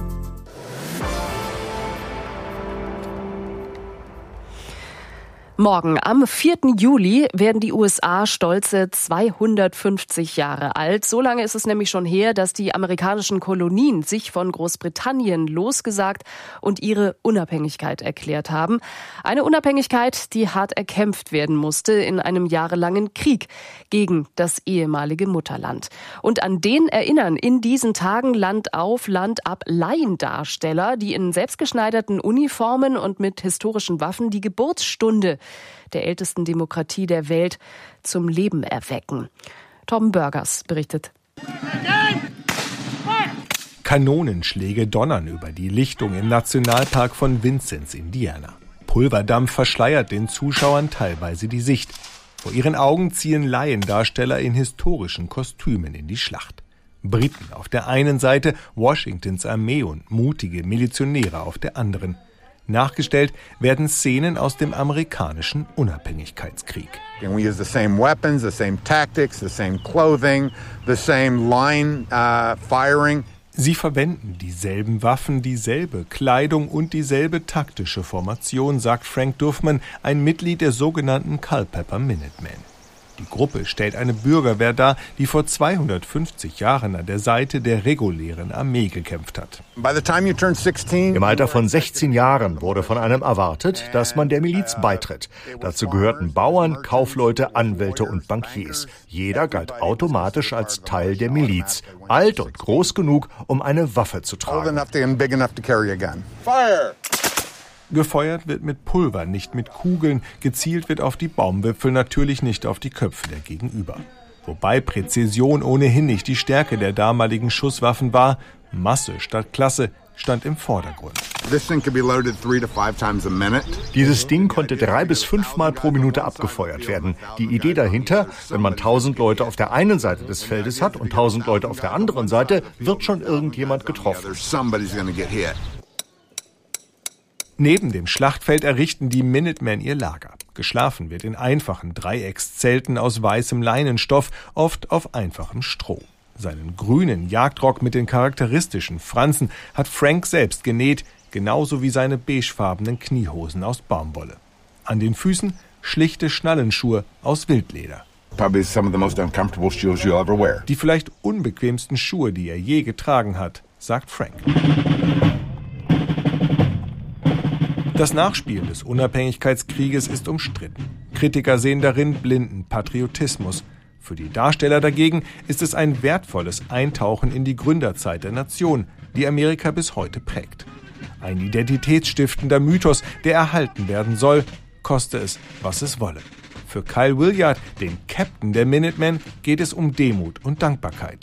Morgen, am vierten Juli, werden die U S A stolze zweihundertfünfzig Jahre alt. So lange ist es nämlich schon her, dass die amerikanischen Kolonien sich von Großbritannien losgesagt und ihre Unabhängigkeit erklärt haben. Eine Unabhängigkeit, die hart erkämpft werden musste in einem jahrelangen Krieg gegen das ehemalige Mutterland. Und an den erinnern in diesen Tagen Land auf, Land ab Laiendarsteller, die in selbstgeschneiderten Uniformen und mit historischen Waffen die Geburtsstunde der ältesten Demokratie der Welt zum Leben erwecken. Tom Burgers berichtet. Kanonenschläge donnern über die Lichtung im Nationalpark von Vincennes, Indiana. Pulverdampf verschleiert den Zuschauern teilweise die Sicht. Vor ihren Augen ziehen Laiendarsteller in historischen Kostümen in die Schlacht. Briten auf der einen Seite, Washingtons Armee und mutige Milizionäre auf der anderen. Nachgestellt werden Szenen aus dem amerikanischen Unabhängigkeitskrieg. And we use the same weapons, the same tactics, the same clothing, the same line uh, firing. Sie verwenden dieselben Waffen, dieselbe Kleidung und dieselbe taktische Formation, sagt Frank Duffman, ein Mitglied der sogenannten Culpeper Minutemen. Die Gruppe stellt eine Bürgerwehr dar, die vor zweihundertfünfzig Jahren an der Seite der regulären Armee gekämpft hat. Im Alter von sechzehn Jahren wurde von einem erwartet, dass man der Miliz beitritt. Dazu gehörten Bauern, Kaufleute, Anwälte und Bankiers. Jeder galt automatisch als Teil der Miliz, alt und groß genug, um eine Waffe zu tragen. Fire! Gefeuert wird mit Pulver, nicht mit Kugeln. Gezielt wird auf die Baumwipfel, natürlich nicht auf die Köpfe der Gegenüber. Wobei Präzision ohnehin nicht die Stärke der damaligen Schusswaffen war. Masse statt Klasse stand im Vordergrund. Dieses Ding konnte drei bis fünfmal pro Minute abgefeuert werden. Die Idee dahinter, wenn man tausend Leute auf der einen Seite des Feldes hat und tausend Leute auf der anderen Seite, wird schon irgendjemand getroffen. Neben dem Schlachtfeld errichten die Minutemen ihr Lager. Geschlafen wird in einfachen Dreieckszelten aus weißem Leinenstoff, oft auf einfachem Stroh. Seinen grünen Jagdrock mit den charakteristischen Fransen hat Frank selbst genäht, genauso wie seine beigefarbenen Kniehosen aus Baumwolle. An den Füßen schlichte Schnallenschuhe aus Wildleder. Die vielleicht unbequemsten Schuhe, die er je getragen hat, sagt Frank. Das Nachspielen des Unabhängigkeitskrieges ist umstritten. Kritiker sehen darin blinden Patriotismus. Für die Darsteller dagegen ist es ein wertvolles Eintauchen in die Gründerzeit der Nation, die Amerika bis heute prägt. Ein identitätsstiftender Mythos, der erhalten werden soll, koste es, was es wolle. Für Kyle Williard, den Captain der Minutemen, geht es um Demut und Dankbarkeit.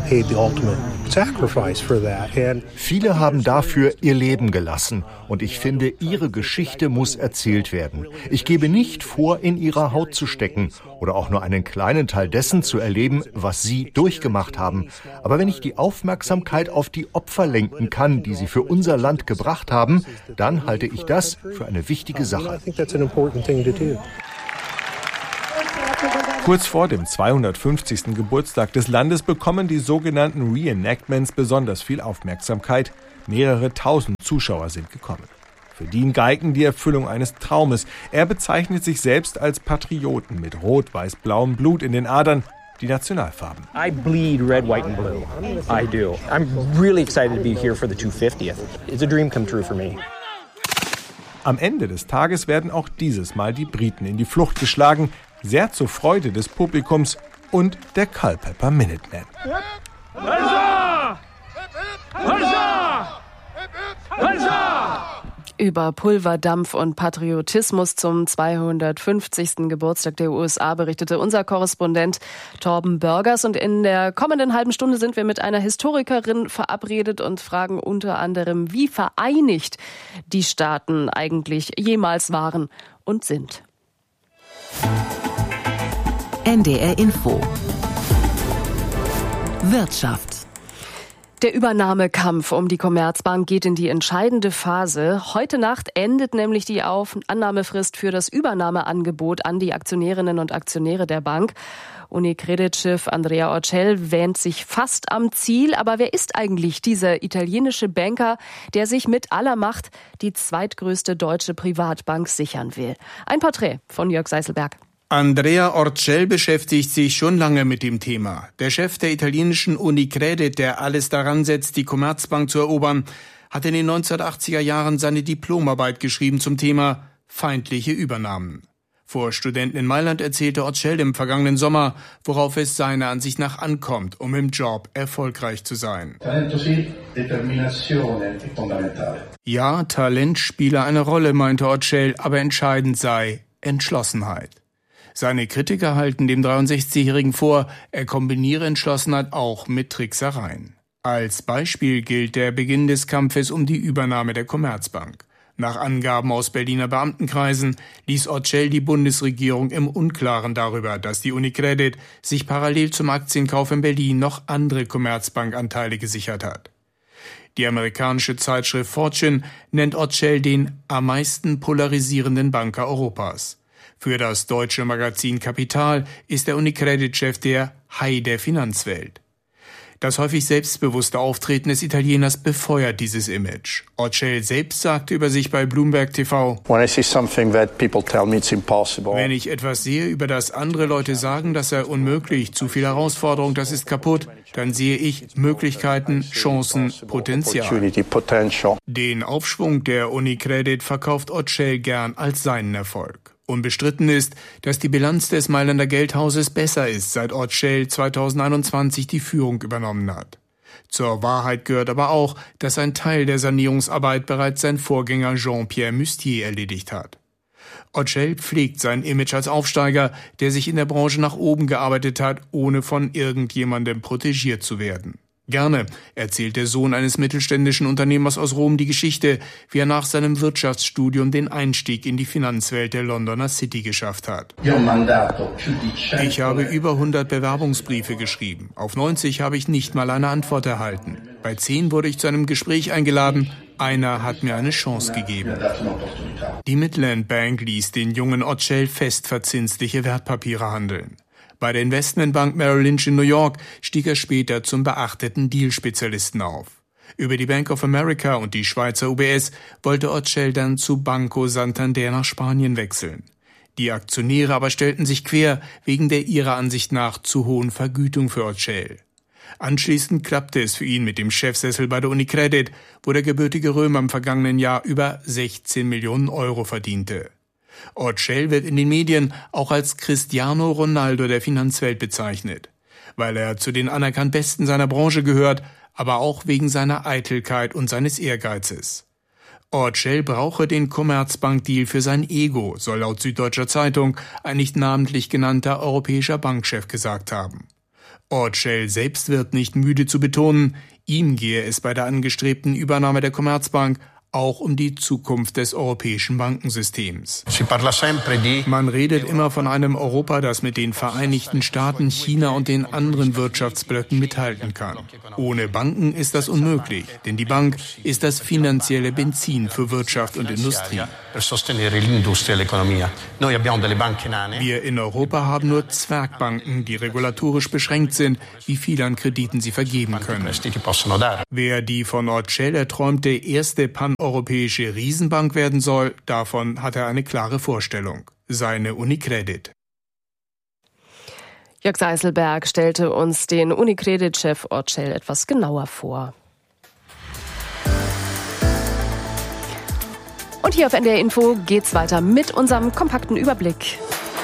Viele haben dafür ihr Leben gelassen und ich finde, ihre Geschichte muss erzählt werden. Ich gebe nicht vor, in ihrer Haut zu stecken oder auch nur einen kleinen Teil dessen zu erleben, was sie durchgemacht haben. Aber wenn ich die Aufmerksamkeit auf die Opfer lenken kann, die sie für unser Land gebracht haben, dann halte ich das für eine wichtige Sache. Kurz vor dem zweihundertfünfzigsten Geburtstag des Landes bekommen die sogenannten Reenactments besonders viel Aufmerksamkeit. Mehrere tausend Zuschauer sind gekommen. Für Dean Geigen die Erfüllung eines Traumes. Er bezeichnet sich selbst als Patrioten mit rot-weiß-blauem Blut in den Adern, die Nationalfarben. I bleed red, white and blue. I do. I'm really excited to be here for the two hundert fiftieth. It's a dream come true for me. Am Ende des Tages werden auch dieses Mal die Briten in die Flucht geschlagen, sehr zur Freude des Publikums und der Culpeper Minutemen. Über Pulverdampf und Patriotismus zum zweihundertfünfzigsten Geburtstag der U S A berichtete unser Korrespondent Torben Börgers. Und in der kommenden halben Stunde sind wir mit einer Historikerin verabredet und fragen unter anderem, wie vereinigt die Staaten eigentlich jemals waren und sind. N D R Info. Wirtschaft. Der Übernahmekampf um die Commerzbank geht in die entscheidende Phase. Heute Nacht endet nämlich die Auf- Annahmefrist für das Übernahmeangebot an die Aktionärinnen und Aktionäre der Bank. Unicredit-Chef Andrea Orcel wähnt sich fast am Ziel. Aber wer ist eigentlich dieser italienische Banker, der sich mit aller Macht die zweitgrößte deutsche Privatbank sichern will? Ein Porträt von Jörg Seiselberg. Andrea Orcel beschäftigt sich schon lange mit dem Thema. Der Chef der italienischen Unicredit, der alles daran setzt, die Commerzbank zu erobern, hat in den neunzehnhundertachtziger Jahren seine Diplomarbeit geschrieben zum Thema feindliche Übernahmen. Vor Studenten in Mailand erzählte Orcel im vergangenen Sommer, worauf es seiner Ansicht nach ankommt, um im Job erfolgreich zu sein. Ja, Talent spiele eine Rolle, meinte Orcel, aber entscheidend sei Entschlossenheit. Seine Kritiker halten dem dreiundsechzigjährigen vor, er kombiniere Entschlossenheit auch mit Tricksereien. Als Beispiel gilt der Beginn des Kampfes um die Übernahme der Commerzbank. Nach Angaben aus Berliner Beamtenkreisen ließ Orcel die Bundesregierung im Unklaren darüber, dass die Unicredit sich parallel zum Aktienkauf in Berlin noch andere Commerzbank-Anteile gesichert hat. Die amerikanische Zeitschrift Fortune nennt Orcel den am meisten polarisierenden Banker Europas. Für das deutsche Magazin Kapital ist der Unicredit-Chef der Hai der Finanzwelt. Das häufig selbstbewusste Auftreten des Italieners befeuert dieses Image. Orcel selbst sagte über sich bei Bloomberg T V: Wenn ich etwas sehe, über das andere Leute sagen, das sei unmöglich, zu viel Herausforderung, das ist kaputt, dann sehe ich Möglichkeiten, Chancen, Potenzial. Den Aufschwung der Unicredit verkauft Orcel gern als seinen Erfolg. Unbestritten ist, dass die Bilanz des Mailänder Geldhauses besser ist, seit Orcel zweitausendeinundzwanzig die Führung übernommen hat. Zur Wahrheit gehört aber auch, dass ein Teil der Sanierungsarbeit bereits sein Vorgänger Jean-Pierre Mustier erledigt hat. Orcel pflegt sein Image als Aufsteiger, der sich in der Branche nach oben gearbeitet hat, ohne von irgendjemandem protegiert zu werden. Gerne erzählt der Sohn eines mittelständischen Unternehmers aus Rom die Geschichte, wie er nach seinem Wirtschaftsstudium den Einstieg in die Finanzwelt der Londoner City geschafft hat. Ich habe über hundert Bewerbungsbriefe geschrieben. Auf neunzig habe ich nicht mal eine Antwort erhalten. Bei zehn wurde ich zu einem Gespräch eingeladen. Einer hat mir eine Chance gegeben. Die Midland Bank ließ den jungen Orcel fest verzinsliche Wertpapiere handeln. Bei der Investmentbank Merrill Lynch in New York stieg er später zum beachteten Deal-Spezialisten auf. Über die Bank of America und die Schweizer U B S wollte Orcel dann zu Banco Santander nach Spanien wechseln. Die Aktionäre aber stellten sich quer wegen der ihrer Ansicht nach zu hohen Vergütung für Orcel. Anschließend klappte es für ihn mit dem Chefsessel bei der Unicredit, wo der gebürtige Römer im vergangenen Jahr über sechzehn Millionen Euro verdiente. Orcel wird in den Medien auch als Cristiano Ronaldo der Finanzwelt bezeichnet, weil er zu den anerkannt Besten seiner Branche gehört, aber auch wegen seiner Eitelkeit und seines Ehrgeizes. Orcel brauche den Commerzbank-Deal für sein Ego, soll laut Süddeutscher Zeitung ein nicht namentlich genannter europäischer Bankchef gesagt haben. Orcel selbst wird nicht müde zu betonen, ihm gehe es bei der angestrebten Übernahme der Commerzbank auch um die Zukunft des europäischen Bankensystems. Man redet immer von einem Europa, das mit den Vereinigten Staaten, China und den anderen Wirtschaftsblöcken mithalten kann. Ohne Banken ist das unmöglich, denn die Bank ist das finanzielle Benzin für Wirtschaft und Industrie. Wir in Europa haben nur Zwergbanken, die regulatorisch beschränkt sind, wie viel an Krediten sie vergeben können. Wer die von Orcel erträumte erste paneuropäische Riesenbank werden soll, davon hat er eine klare Vorstellung. Seine Unicredit. Jörg Seiselberg stellte uns den Unicredit-Chef Orcel etwas genauer vor. Und hier auf N D R Info geht's weiter mit unserem kompakten Überblick.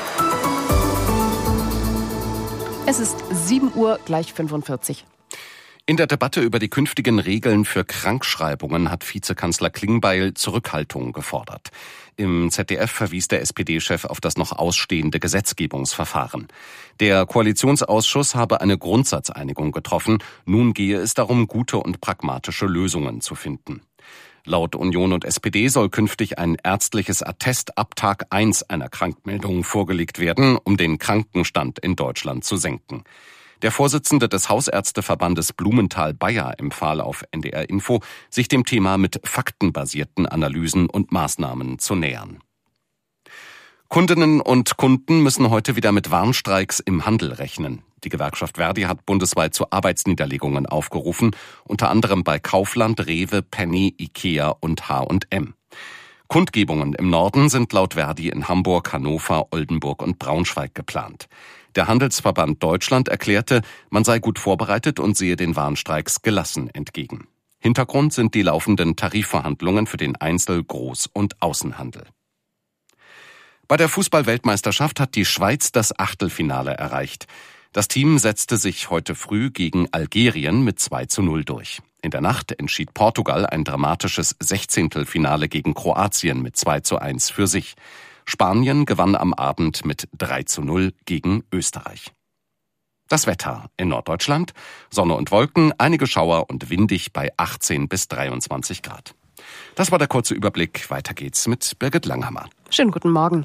Es ist sieben Uhr, gleich fünfundvierzig. In der Debatte über die künftigen Regeln für Krankschreibungen hat Vizekanzler Klingbeil Zurückhaltung gefordert. Im Z D F verwies der S P D-Chef auf das noch ausstehende Gesetzgebungsverfahren. Der Koalitionsausschuss habe eine Grundsatzeinigung getroffen. Nun gehe es darum, gute und pragmatische Lösungen zu finden. Laut Union und S P D soll künftig ein ärztliches Attest ab Tag eins einer Krankmeldung vorgelegt werden, um den Krankenstand in Deutschland zu senken. Der Vorsitzende des Hausärzteverbandes Blumenthal-Bayer empfahl auf N D R Info, sich dem Thema mit faktenbasierten Analysen und Maßnahmen zu nähern. Kundinnen und Kunden müssen heute wieder mit Warnstreiks im Handel rechnen. Die Gewerkschaft Verdi hat bundesweit zu Arbeitsniederlegungen aufgerufen, unter anderem bei Kaufland, Rewe, Penny, Ikea und H und M. Kundgebungen im Norden sind laut Verdi in Hamburg, Hannover, Oldenburg und Braunschweig geplant. Der Handelsverband Deutschland erklärte, man sei gut vorbereitet und sehe den Warnstreiks gelassen entgegen. Hintergrund sind die laufenden Tarifverhandlungen für den Einzel-, Groß- und Außenhandel. Bei der Fußball-Weltmeisterschaft hat die Schweiz das Achtelfinale erreicht. Das Team setzte sich heute früh gegen Algerien mit zwei zu null durch. In der Nacht entschied Portugal ein dramatisches Sechzehntelfinale gegen Kroatien mit zwei zu eins für sich. Spanien gewann am Abend mit drei zu null gegen Österreich. Das Wetter in Norddeutschland: Sonne und Wolken, einige Schauer und windig bei achtzehn bis dreiundzwanzig Grad. Das war der kurze Überblick. Weiter geht's mit Birgit Langhammer. Schönen guten Morgen.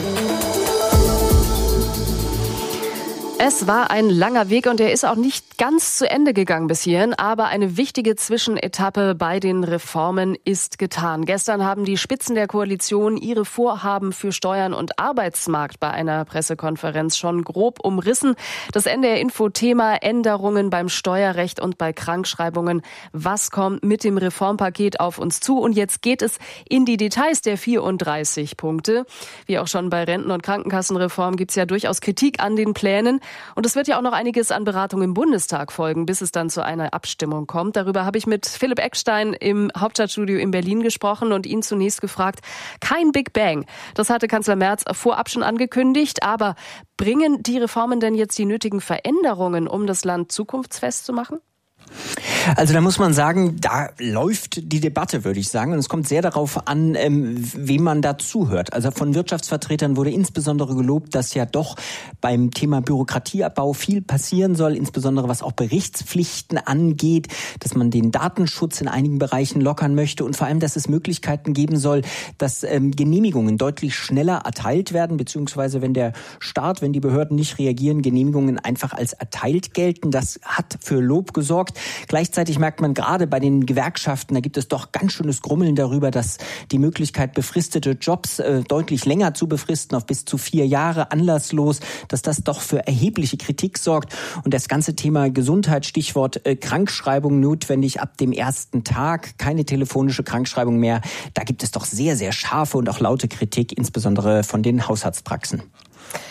Es war ein langer Weg und er ist auch nicht ganz zu Ende gegangen bis hierhin, aber eine wichtige Zwischenetappe bei den Reformen ist getan. Gestern haben die Spitzen der Koalition ihre Vorhaben für Steuern und Arbeitsmarkt bei einer Pressekonferenz schon grob umrissen. Das N D R Info-Thema Änderungen beim Steuerrecht und bei Krankschreibungen. Was kommt mit dem Reformpaket auf uns zu? Und jetzt geht es in die Details der vierunddreißig Punkte. Wie auch schon bei Renten- und Krankenkassenreform gibt es ja durchaus Kritik an den Plänen. Und es wird ja auch noch einiges an Beratung im Bundestag folgen, bis es dann zu einer Abstimmung kommt. Darüber habe ich mit Philipp Eckstein im Hauptstadtstudio in Berlin gesprochen und ihn zunächst gefragt, kein Big Bang. Das hatte Kanzler Merz vorab schon angekündigt. Aber bringen die Reformen denn jetzt die nötigen Veränderungen, um das Land zukunftsfest zu machen? Also da muss man sagen, da läuft die Debatte, würde ich sagen. Und es kommt sehr darauf an, ähm, wem man da zuhört. Also von Wirtschaftsvertretern wurde insbesondere gelobt, dass ja doch beim Thema Bürokratieabbau viel passieren soll, insbesondere was auch Berichtspflichten angeht, dass man den Datenschutz in einigen Bereichen lockern möchte und vor allem, dass es Möglichkeiten geben soll, dass ähm, Genehmigungen deutlich schneller erteilt werden, beziehungsweise wenn der Staat, wenn die Behörden nicht reagieren, Genehmigungen einfach als erteilt gelten. Das hat für Lob gesorgt. Gleichzeitig merkt man gerade bei den Gewerkschaften, da gibt es doch ganz schönes Grummeln darüber, dass die Möglichkeit, befristete Jobs äh, deutlich länger zu befristen, auf bis zu vier Jahre anlasslos, dass das doch für erhebliche Kritik sorgt. Und das ganze Thema Gesundheit, Stichwort äh, Krankschreibung notwendig ab dem ersten Tag, keine telefonische Krankschreibung mehr. Da gibt es doch sehr, sehr scharfe und auch laute Kritik, insbesondere von den Hausarztpraxen.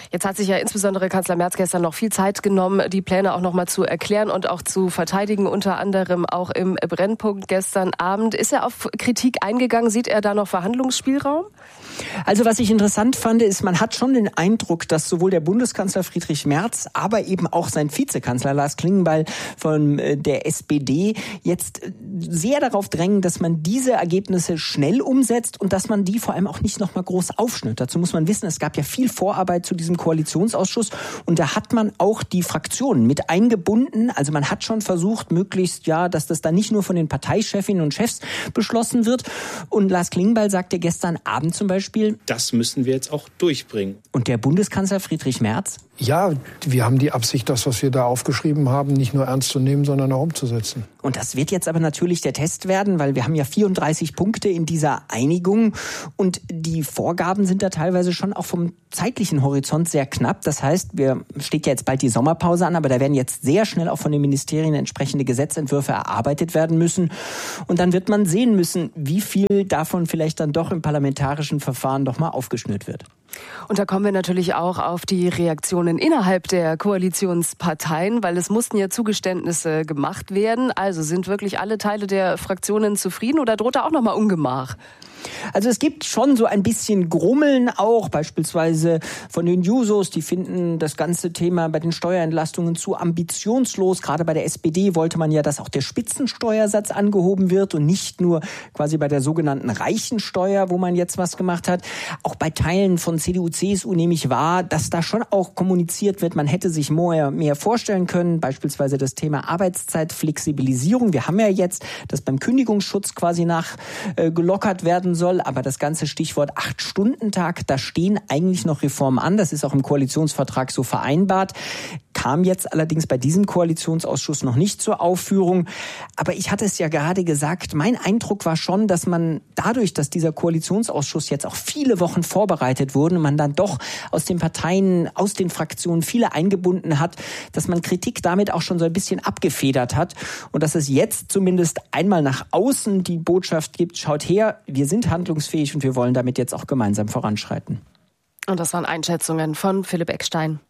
Jetzt hat sich ja insbesondere Kanzler Merz gestern noch viel Zeit genommen, die Pläne auch noch mal zu erklären und auch zu verteidigen, unter anderem auch im Brennpunkt gestern Abend. Ist er auf Kritik eingegangen? Sieht er da noch Verhandlungsspielraum? Also was ich interessant fand, ist, man hat schon den Eindruck, dass sowohl der Bundeskanzler Friedrich Merz, aber eben auch sein Vizekanzler Lars Klingbeil von der S P D jetzt sehr darauf drängen, dass man diese Ergebnisse schnell umsetzt und dass man die vor allem auch nicht noch mal groß aufschnürt. Dazu muss man wissen, es gab ja viel Vorarbeit zu diesem Koalitionsausschuss und da hat man auch die Fraktionen mit eingebunden. Also man hat schon versucht, möglichst, ja, dass das dann nicht nur von den Parteichefinnen und Chefs beschlossen wird. Und Lars Klingbeil sagte gestern Abend zum Beispiel, das müssen wir jetzt auch durchbringen. Und der Bundeskanzler Friedrich Merz? Ja, wir haben die Absicht, das, was wir da aufgeschrieben haben, nicht nur ernst zu nehmen, sondern auch umzusetzen. Und das wird jetzt aber natürlich der Test werden, weil wir haben ja vierunddreißig Punkte in dieser Einigung und die Vorgaben sind da teilweise schon auch vom zeitlichen Horizont sehr knapp. Das heißt, wir steht ja jetzt bald die Sommerpause an, aber da werden jetzt sehr schnell auch von den Ministerien entsprechende Gesetzentwürfe erarbeitet werden müssen. Und dann wird man sehen müssen, wie viel davon vielleicht dann doch im parlamentarischen Verfahren doch mal aufgeschnürt wird. Und da kommen wir natürlich auch auf die Reaktionen innerhalb der Koalitionsparteien, weil es mussten ja Zugeständnisse gemacht werden. Also sind wirklich alle Teile der Fraktionen zufrieden oder droht da auch nochmal Ungemach? Also es gibt schon so ein bisschen Grummeln auch, beispielsweise von den Jusos, die finden das ganze Thema bei den Steuerentlastungen zu ambitionslos. Gerade bei der S P D wollte man ja, dass auch der Spitzensteuersatz angehoben wird und nicht nur quasi bei der sogenannten Reichensteuer, wo man jetzt was gemacht hat. Auch bei Teilen von C D U, C S U nehme ich wahr, dass da schon auch kommuniziert wird, man hätte sich mehr, mehr vorstellen können, beispielsweise das Thema Arbeitszeitflexibilisierung. Wir haben ja jetzt, dass beim Kündigungsschutz quasi nachgelockert äh, werden soll, aber das ganze Stichwort acht-Stunden-Tag, da stehen eigentlich noch Reformen an, das ist auch im Koalitionsvertrag so vereinbart, kam jetzt allerdings bei diesem Koalitionsausschuss noch nicht zur Aufführung, aber ich hatte es ja gerade gesagt, mein Eindruck war schon, dass man dadurch, dass dieser Koalitionsausschuss jetzt auch viele Wochen vorbereitet wurde und man dann doch aus den Parteien, aus den Fraktionen viele eingebunden hat, dass man Kritik damit auch schon so ein bisschen abgefedert hat und dass es jetzt zumindest einmal nach außen die Botschaft gibt, schaut her, wir sind handlungsfähig und wir wollen damit jetzt auch gemeinsam voranschreiten. Und das waren Einschätzungen von Philipp Eckstein.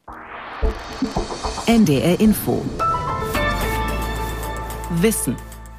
N D R Info. Wissen.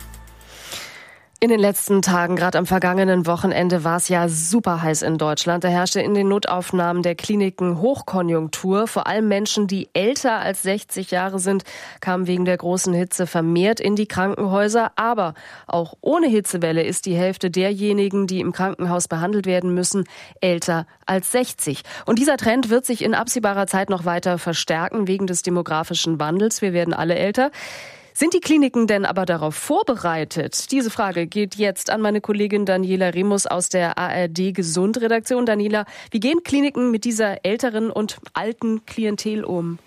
In den letzten Tagen, gerade am vergangenen Wochenende, war es ja super heiß in Deutschland. Da herrschte in den Notaufnahmen der Kliniken Hochkonjunktur. Vor allem Menschen, die älter als sechzig Jahre sind, kamen wegen der großen Hitze vermehrt in die Krankenhäuser. Aber auch ohne Hitzewelle ist die Hälfte derjenigen, die im Krankenhaus behandelt werden müssen, älter als sechzig. Und dieser Trend wird sich in absehbarer Zeit noch weiter verstärken wegen des demografischen Wandels. Wir werden alle älter. Sind die Kliniken denn aber darauf vorbereitet? Diese Frage geht jetzt an meine Kollegin Daniela Remus aus der A R D Gesund-Redaktion. Daniela, wie gehen Kliniken mit dieser älteren und alten Klientel um?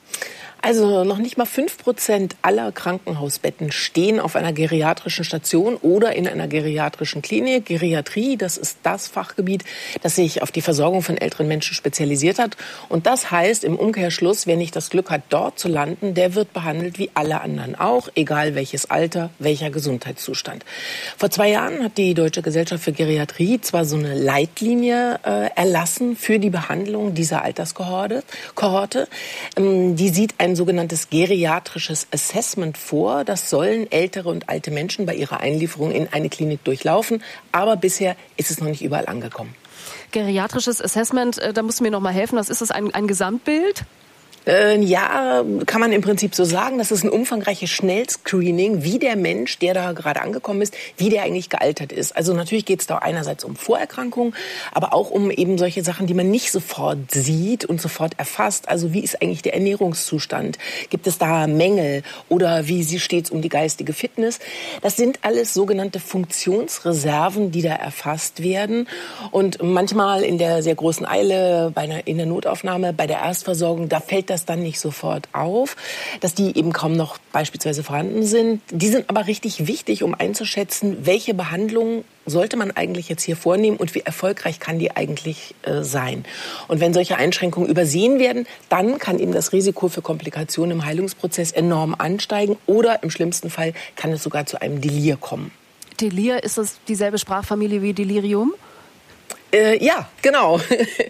Also noch nicht mal fünf Prozent aller Krankenhausbetten stehen auf einer geriatrischen Station oder in einer geriatrischen Klinik. Geriatrie, das ist das Fachgebiet, das sich auf die Versorgung von älteren Menschen spezialisiert hat. Und das heißt im Umkehrschluss, wer nicht das Glück hat, dort zu landen, der wird behandelt wie alle anderen auch, egal welches Alter, welcher Gesundheitszustand. Vor zwei Jahren hat die Deutsche Gesellschaft für Geriatrie zwar so eine Leitlinie äh, erlassen für die Behandlung dieser Alterskohorte. Kohorte. Ähm, die sieht ein ein sogenanntes geriatrisches Assessment vor. Das sollen ältere und alte Menschen bei ihrer Einlieferung in eine Klinik durchlaufen. Aber bisher ist es noch nicht überall angekommen. Geriatrisches Assessment, da musst du mir noch mal helfen. Was ist das, ein, ein Gesamtbild? Äh, ja, kann man im Prinzip so sagen. Das ist ein umfangreiches Schnellscreening, wie der Mensch, der da gerade angekommen ist, wie der eigentlich gealtert ist. Also natürlich geht es da einerseits um Vorerkrankungen, aber auch um eben solche Sachen, die man nicht sofort sieht und sofort erfasst. Also wie ist eigentlich der Ernährungszustand? Gibt es da Mängel? Oder wie steht es um die geistige Fitness? Das sind alles sogenannte Funktionsreserven, die da erfasst werden. Und manchmal in der sehr großen Eile, bei einer, in der Notaufnahme, bei der Erstversorgung, da fällt das dann nicht sofort auf, dass die eben kaum noch beispielsweise vorhanden sind. Die sind aber richtig wichtig, um einzuschätzen, welche Behandlung sollte man eigentlich jetzt hier vornehmen und wie erfolgreich kann die eigentlich äh, sein. Und wenn solche Einschränkungen übersehen werden, dann kann eben das Risiko für Komplikationen im Heilungsprozess enorm ansteigen oder im schlimmsten Fall kann es sogar zu einem Delir kommen. Delir, ist das dieselbe Sprachfamilie wie Delirium? Äh, ja, genau.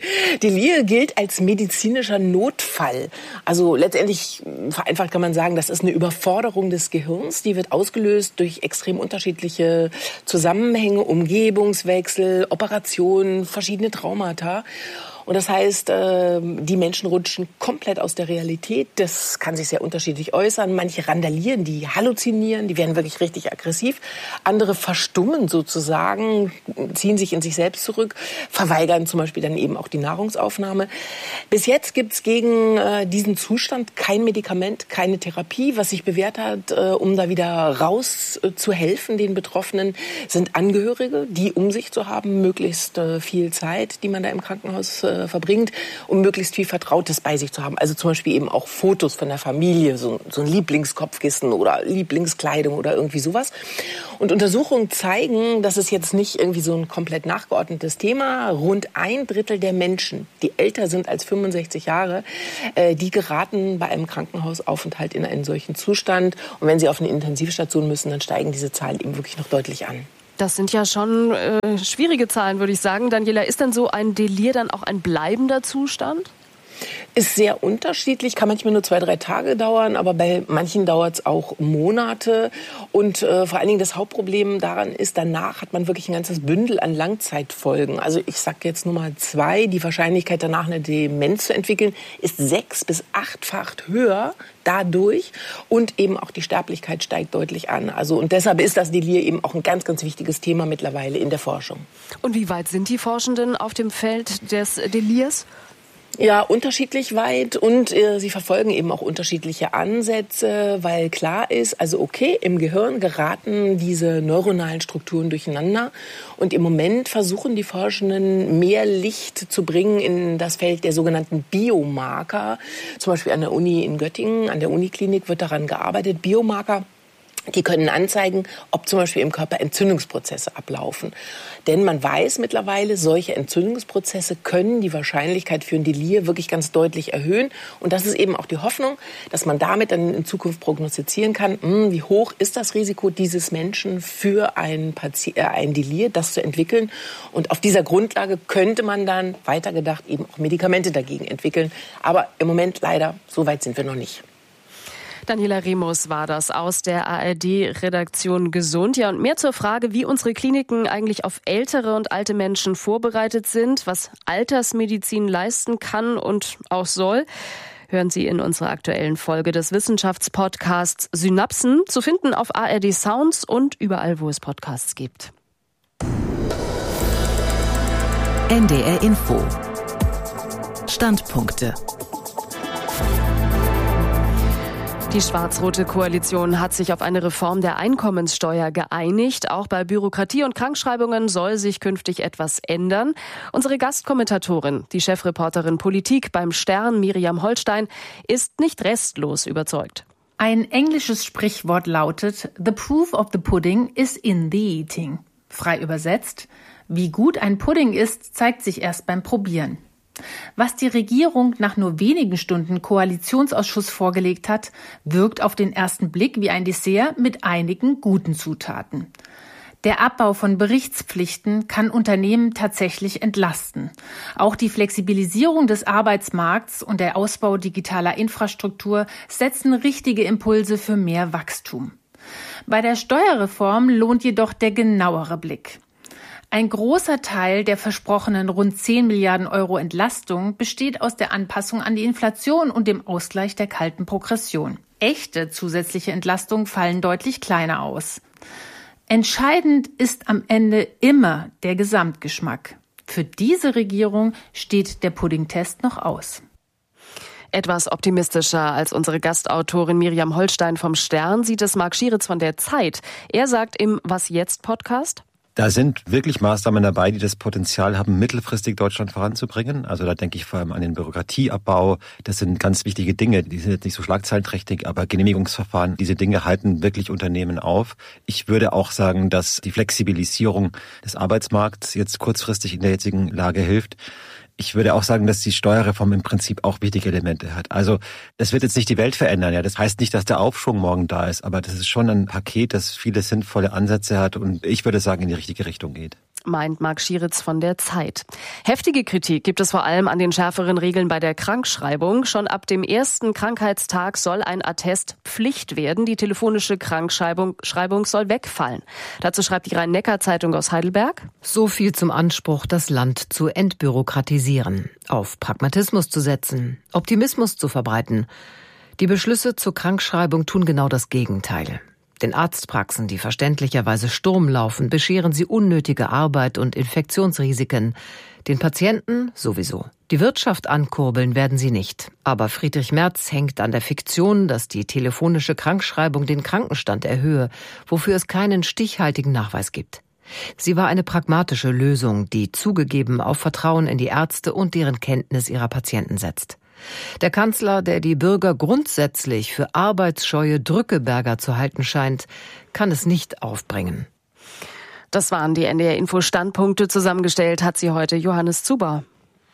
Delir gilt als medizinischer Notfall. Also letztendlich, vereinfacht kann man sagen, das ist eine Überforderung des Gehirns. Die wird ausgelöst durch extrem unterschiedliche Zusammenhänge, Umgebungswechsel, Operationen, verschiedene Traumata. Und das heißt, die Menschen rutschen komplett aus der Realität. Das kann sich sehr unterschiedlich äußern. Manche randalieren, die halluzinieren, die werden wirklich richtig aggressiv. Andere verstummen sozusagen, ziehen sich in sich selbst zurück, verweigern zum Beispiel dann eben auch die Nahrungsaufnahme. Bis jetzt gibt es gegen diesen Zustand kein Medikament, keine Therapie. Was sich bewährt hat, um da wieder raus zu helfen, den Betroffenen, sind Angehörige, die um sich zu haben, möglichst viel Zeit, die man da im Krankenhaus verbringt, um möglichst viel Vertrautes bei sich zu haben. Also zum Beispiel eben auch Fotos von der Familie, so, so ein Lieblingskopfkissen oder Lieblingskleidung oder irgendwie sowas. Und Untersuchungen zeigen, dass es jetzt nicht irgendwie so ein komplett nachgeordnetes Thema. Rund ein Drittel der Menschen, die älter sind als fünfundsechzig Jahre, äh, die geraten bei einem Krankenhausaufenthalt in einen solchen Zustand. Und wenn sie auf eine Intensivstation müssen, dann steigen diese Zahlen eben wirklich noch deutlich an. Das sind ja schon äh, schwierige Zahlen, würde ich sagen. Daniela, ist denn so ein Delir dann auch ein bleibender Zustand? Ist sehr unterschiedlich, kann manchmal nur zwei, drei Tage dauern, aber bei manchen dauert es auch Monate. Und äh, vor allen Dingen das Hauptproblem daran ist, danach hat man wirklich ein ganzes Bündel an Langzeitfolgen. Also ich sage jetzt nur mal zwei. Die Wahrscheinlichkeit danach eine Demenz zu entwickeln ist sechs- bis achtfach höher dadurch. Und eben auch die Sterblichkeit steigt deutlich an. Also und deshalb ist das Delir eben auch ein ganz, ganz wichtiges Thema mittlerweile in der Forschung. Und wie weit sind die Forschenden auf dem Feld des Delirs? Ja, unterschiedlich weit und äh, sie verfolgen eben auch unterschiedliche Ansätze, weil klar ist, also okay, im Gehirn geraten diese neuronalen Strukturen durcheinander und im Moment versuchen die Forschenden mehr Licht zu bringen in das Feld der sogenannten Biomarker. Zum Beispiel an der Uni in Göttingen, an der Uniklinik wird daran gearbeitet, Biomarker. Die können anzeigen, ob zum Beispiel im Körper Entzündungsprozesse ablaufen. Denn man weiß mittlerweile, solche Entzündungsprozesse können die Wahrscheinlichkeit für ein Delir wirklich ganz deutlich erhöhen. Und das ist eben auch die Hoffnung, dass man damit dann in Zukunft prognostizieren kann, mh, wie hoch ist das Risiko dieses Menschen für ein, Pati- äh, ein Delir, das zu entwickeln. Und auf dieser Grundlage könnte man dann weitergedacht eben auch Medikamente dagegen entwickeln. Aber im Moment leider, so weit sind wir noch nicht. Daniela Remus war das aus der A R D-Redaktion Gesund. Ja, und mehr zur Frage, wie unsere Kliniken eigentlich auf ältere und alte Menschen vorbereitet sind, was Altersmedizin leisten kann und auch soll, hören Sie in unserer aktuellen Folge des Wissenschaftspodcasts Synapsen, zu finden auf A R D Sounds und überall, wo es Podcasts gibt. N D R Info. Standpunkte. Die schwarz-rote Koalition hat sich auf eine Reform der Einkommenssteuer geeinigt. Auch bei Bürokratie und Krankschreibungen soll sich künftig etwas ändern. Unsere Gastkommentatorin, die Chefreporterin Politik beim Stern, Miriam Holstein, ist nicht restlos überzeugt. Ein englisches Sprichwort lautet, "The proof of the pudding is in the eating." Frei übersetzt, wie gut ein Pudding ist, zeigt sich erst beim Probieren. Was die Regierung nach nur wenigen Stunden Koalitionsausschuss vorgelegt hat, wirkt auf den ersten Blick wie ein Dessert mit einigen guten Zutaten. Der Abbau von Berichtspflichten kann Unternehmen tatsächlich entlasten. Auch die Flexibilisierung des Arbeitsmarkts und der Ausbau digitaler Infrastruktur setzen richtige Impulse für mehr Wachstum. Bei der Steuerreform lohnt jedoch der genauere Blick. Ein großer Teil der versprochenen rund zehn Milliarden Euro Entlastung besteht aus der Anpassung an die Inflation und dem Ausgleich der kalten Progression. Echte zusätzliche Entlastungen fallen deutlich kleiner aus. Entscheidend ist am Ende immer der Gesamtgeschmack. Für diese Regierung steht der Puddingtest noch aus. Etwas optimistischer als unsere Gastautorin Miriam Holstein vom Stern sieht es Marc Schieritz von der Zeit. Er sagt im Was jetzt Podcast: Da sind wirklich Maßnahmen dabei, die das Potenzial haben, mittelfristig Deutschland voranzubringen. Also da denke ich vor allem an den Bürokratieabbau. Das sind ganz wichtige Dinge. Die sind jetzt nicht so schlagzeilenträchtig, aber Genehmigungsverfahren, diese Dinge halten wirklich Unternehmen auf. Ich würde auch sagen, dass die Flexibilisierung des Arbeitsmarkts jetzt kurzfristig in der jetzigen Lage hilft. Ich würde auch sagen, dass die Steuerreform im Prinzip auch wichtige Elemente hat. Also das wird jetzt nicht die Welt verändern. Ja, das heißt nicht, dass der Aufschwung morgen da ist, aber das ist schon ein Paket, das viele sinnvolle Ansätze hat und ich würde sagen, in die richtige Richtung geht. meint Marc Schieritz von der Zeit. Heftige Kritik gibt es vor allem an den schärferen Regeln bei der Krankschreibung. Schon ab dem ersten Krankheitstag soll ein Attest Pflicht werden. Die telefonische Krankschreibung Schreibung soll wegfallen. Dazu schreibt die Rhein-Neckar-Zeitung aus Heidelberg. So viel zum Anspruch, das Land zu entbürokratisieren, auf Pragmatismus zu setzen, Optimismus zu verbreiten. Die Beschlüsse zur Krankschreibung tun genau das Gegenteil. Den Arztpraxen, die verständlicherweise Sturm laufen, bescheren sie unnötige Arbeit und Infektionsrisiken. Den Patienten sowieso. Die Wirtschaft ankurbeln werden sie nicht. Aber Friedrich Merz hängt an der Fiktion, dass die telefonische Krankschreibung den Krankenstand erhöhe, wofür es keinen stichhaltigen Nachweis gibt. Sie war eine pragmatische Lösung, die zugegeben auf Vertrauen in die Ärzte und deren Kenntnis ihrer Patienten setzt. Der Kanzler, der die Bürger grundsätzlich für arbeitsscheue Drückeberger zu halten scheint, kann es nicht aufbringen. Das waren die N D R-Info-Standpunkte. Zusammengestellt hat sie heute Johannes Zuber.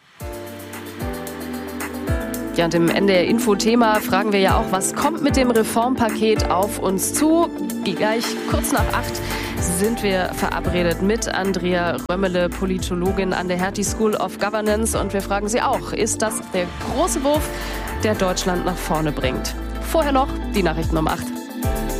Ja, und im N D R-Info-Thema fragen wir ja auch, was kommt mit dem Reformpaket auf uns zu? Gleich kurz nach acht sind wir verabredet mit Andrea Römmele, Politologin an der Hertie School of Governance. Und wir fragen sie auch, ist das der große Wurf, der Deutschland nach vorne bringt? Vorher noch die Nachrichten um acht.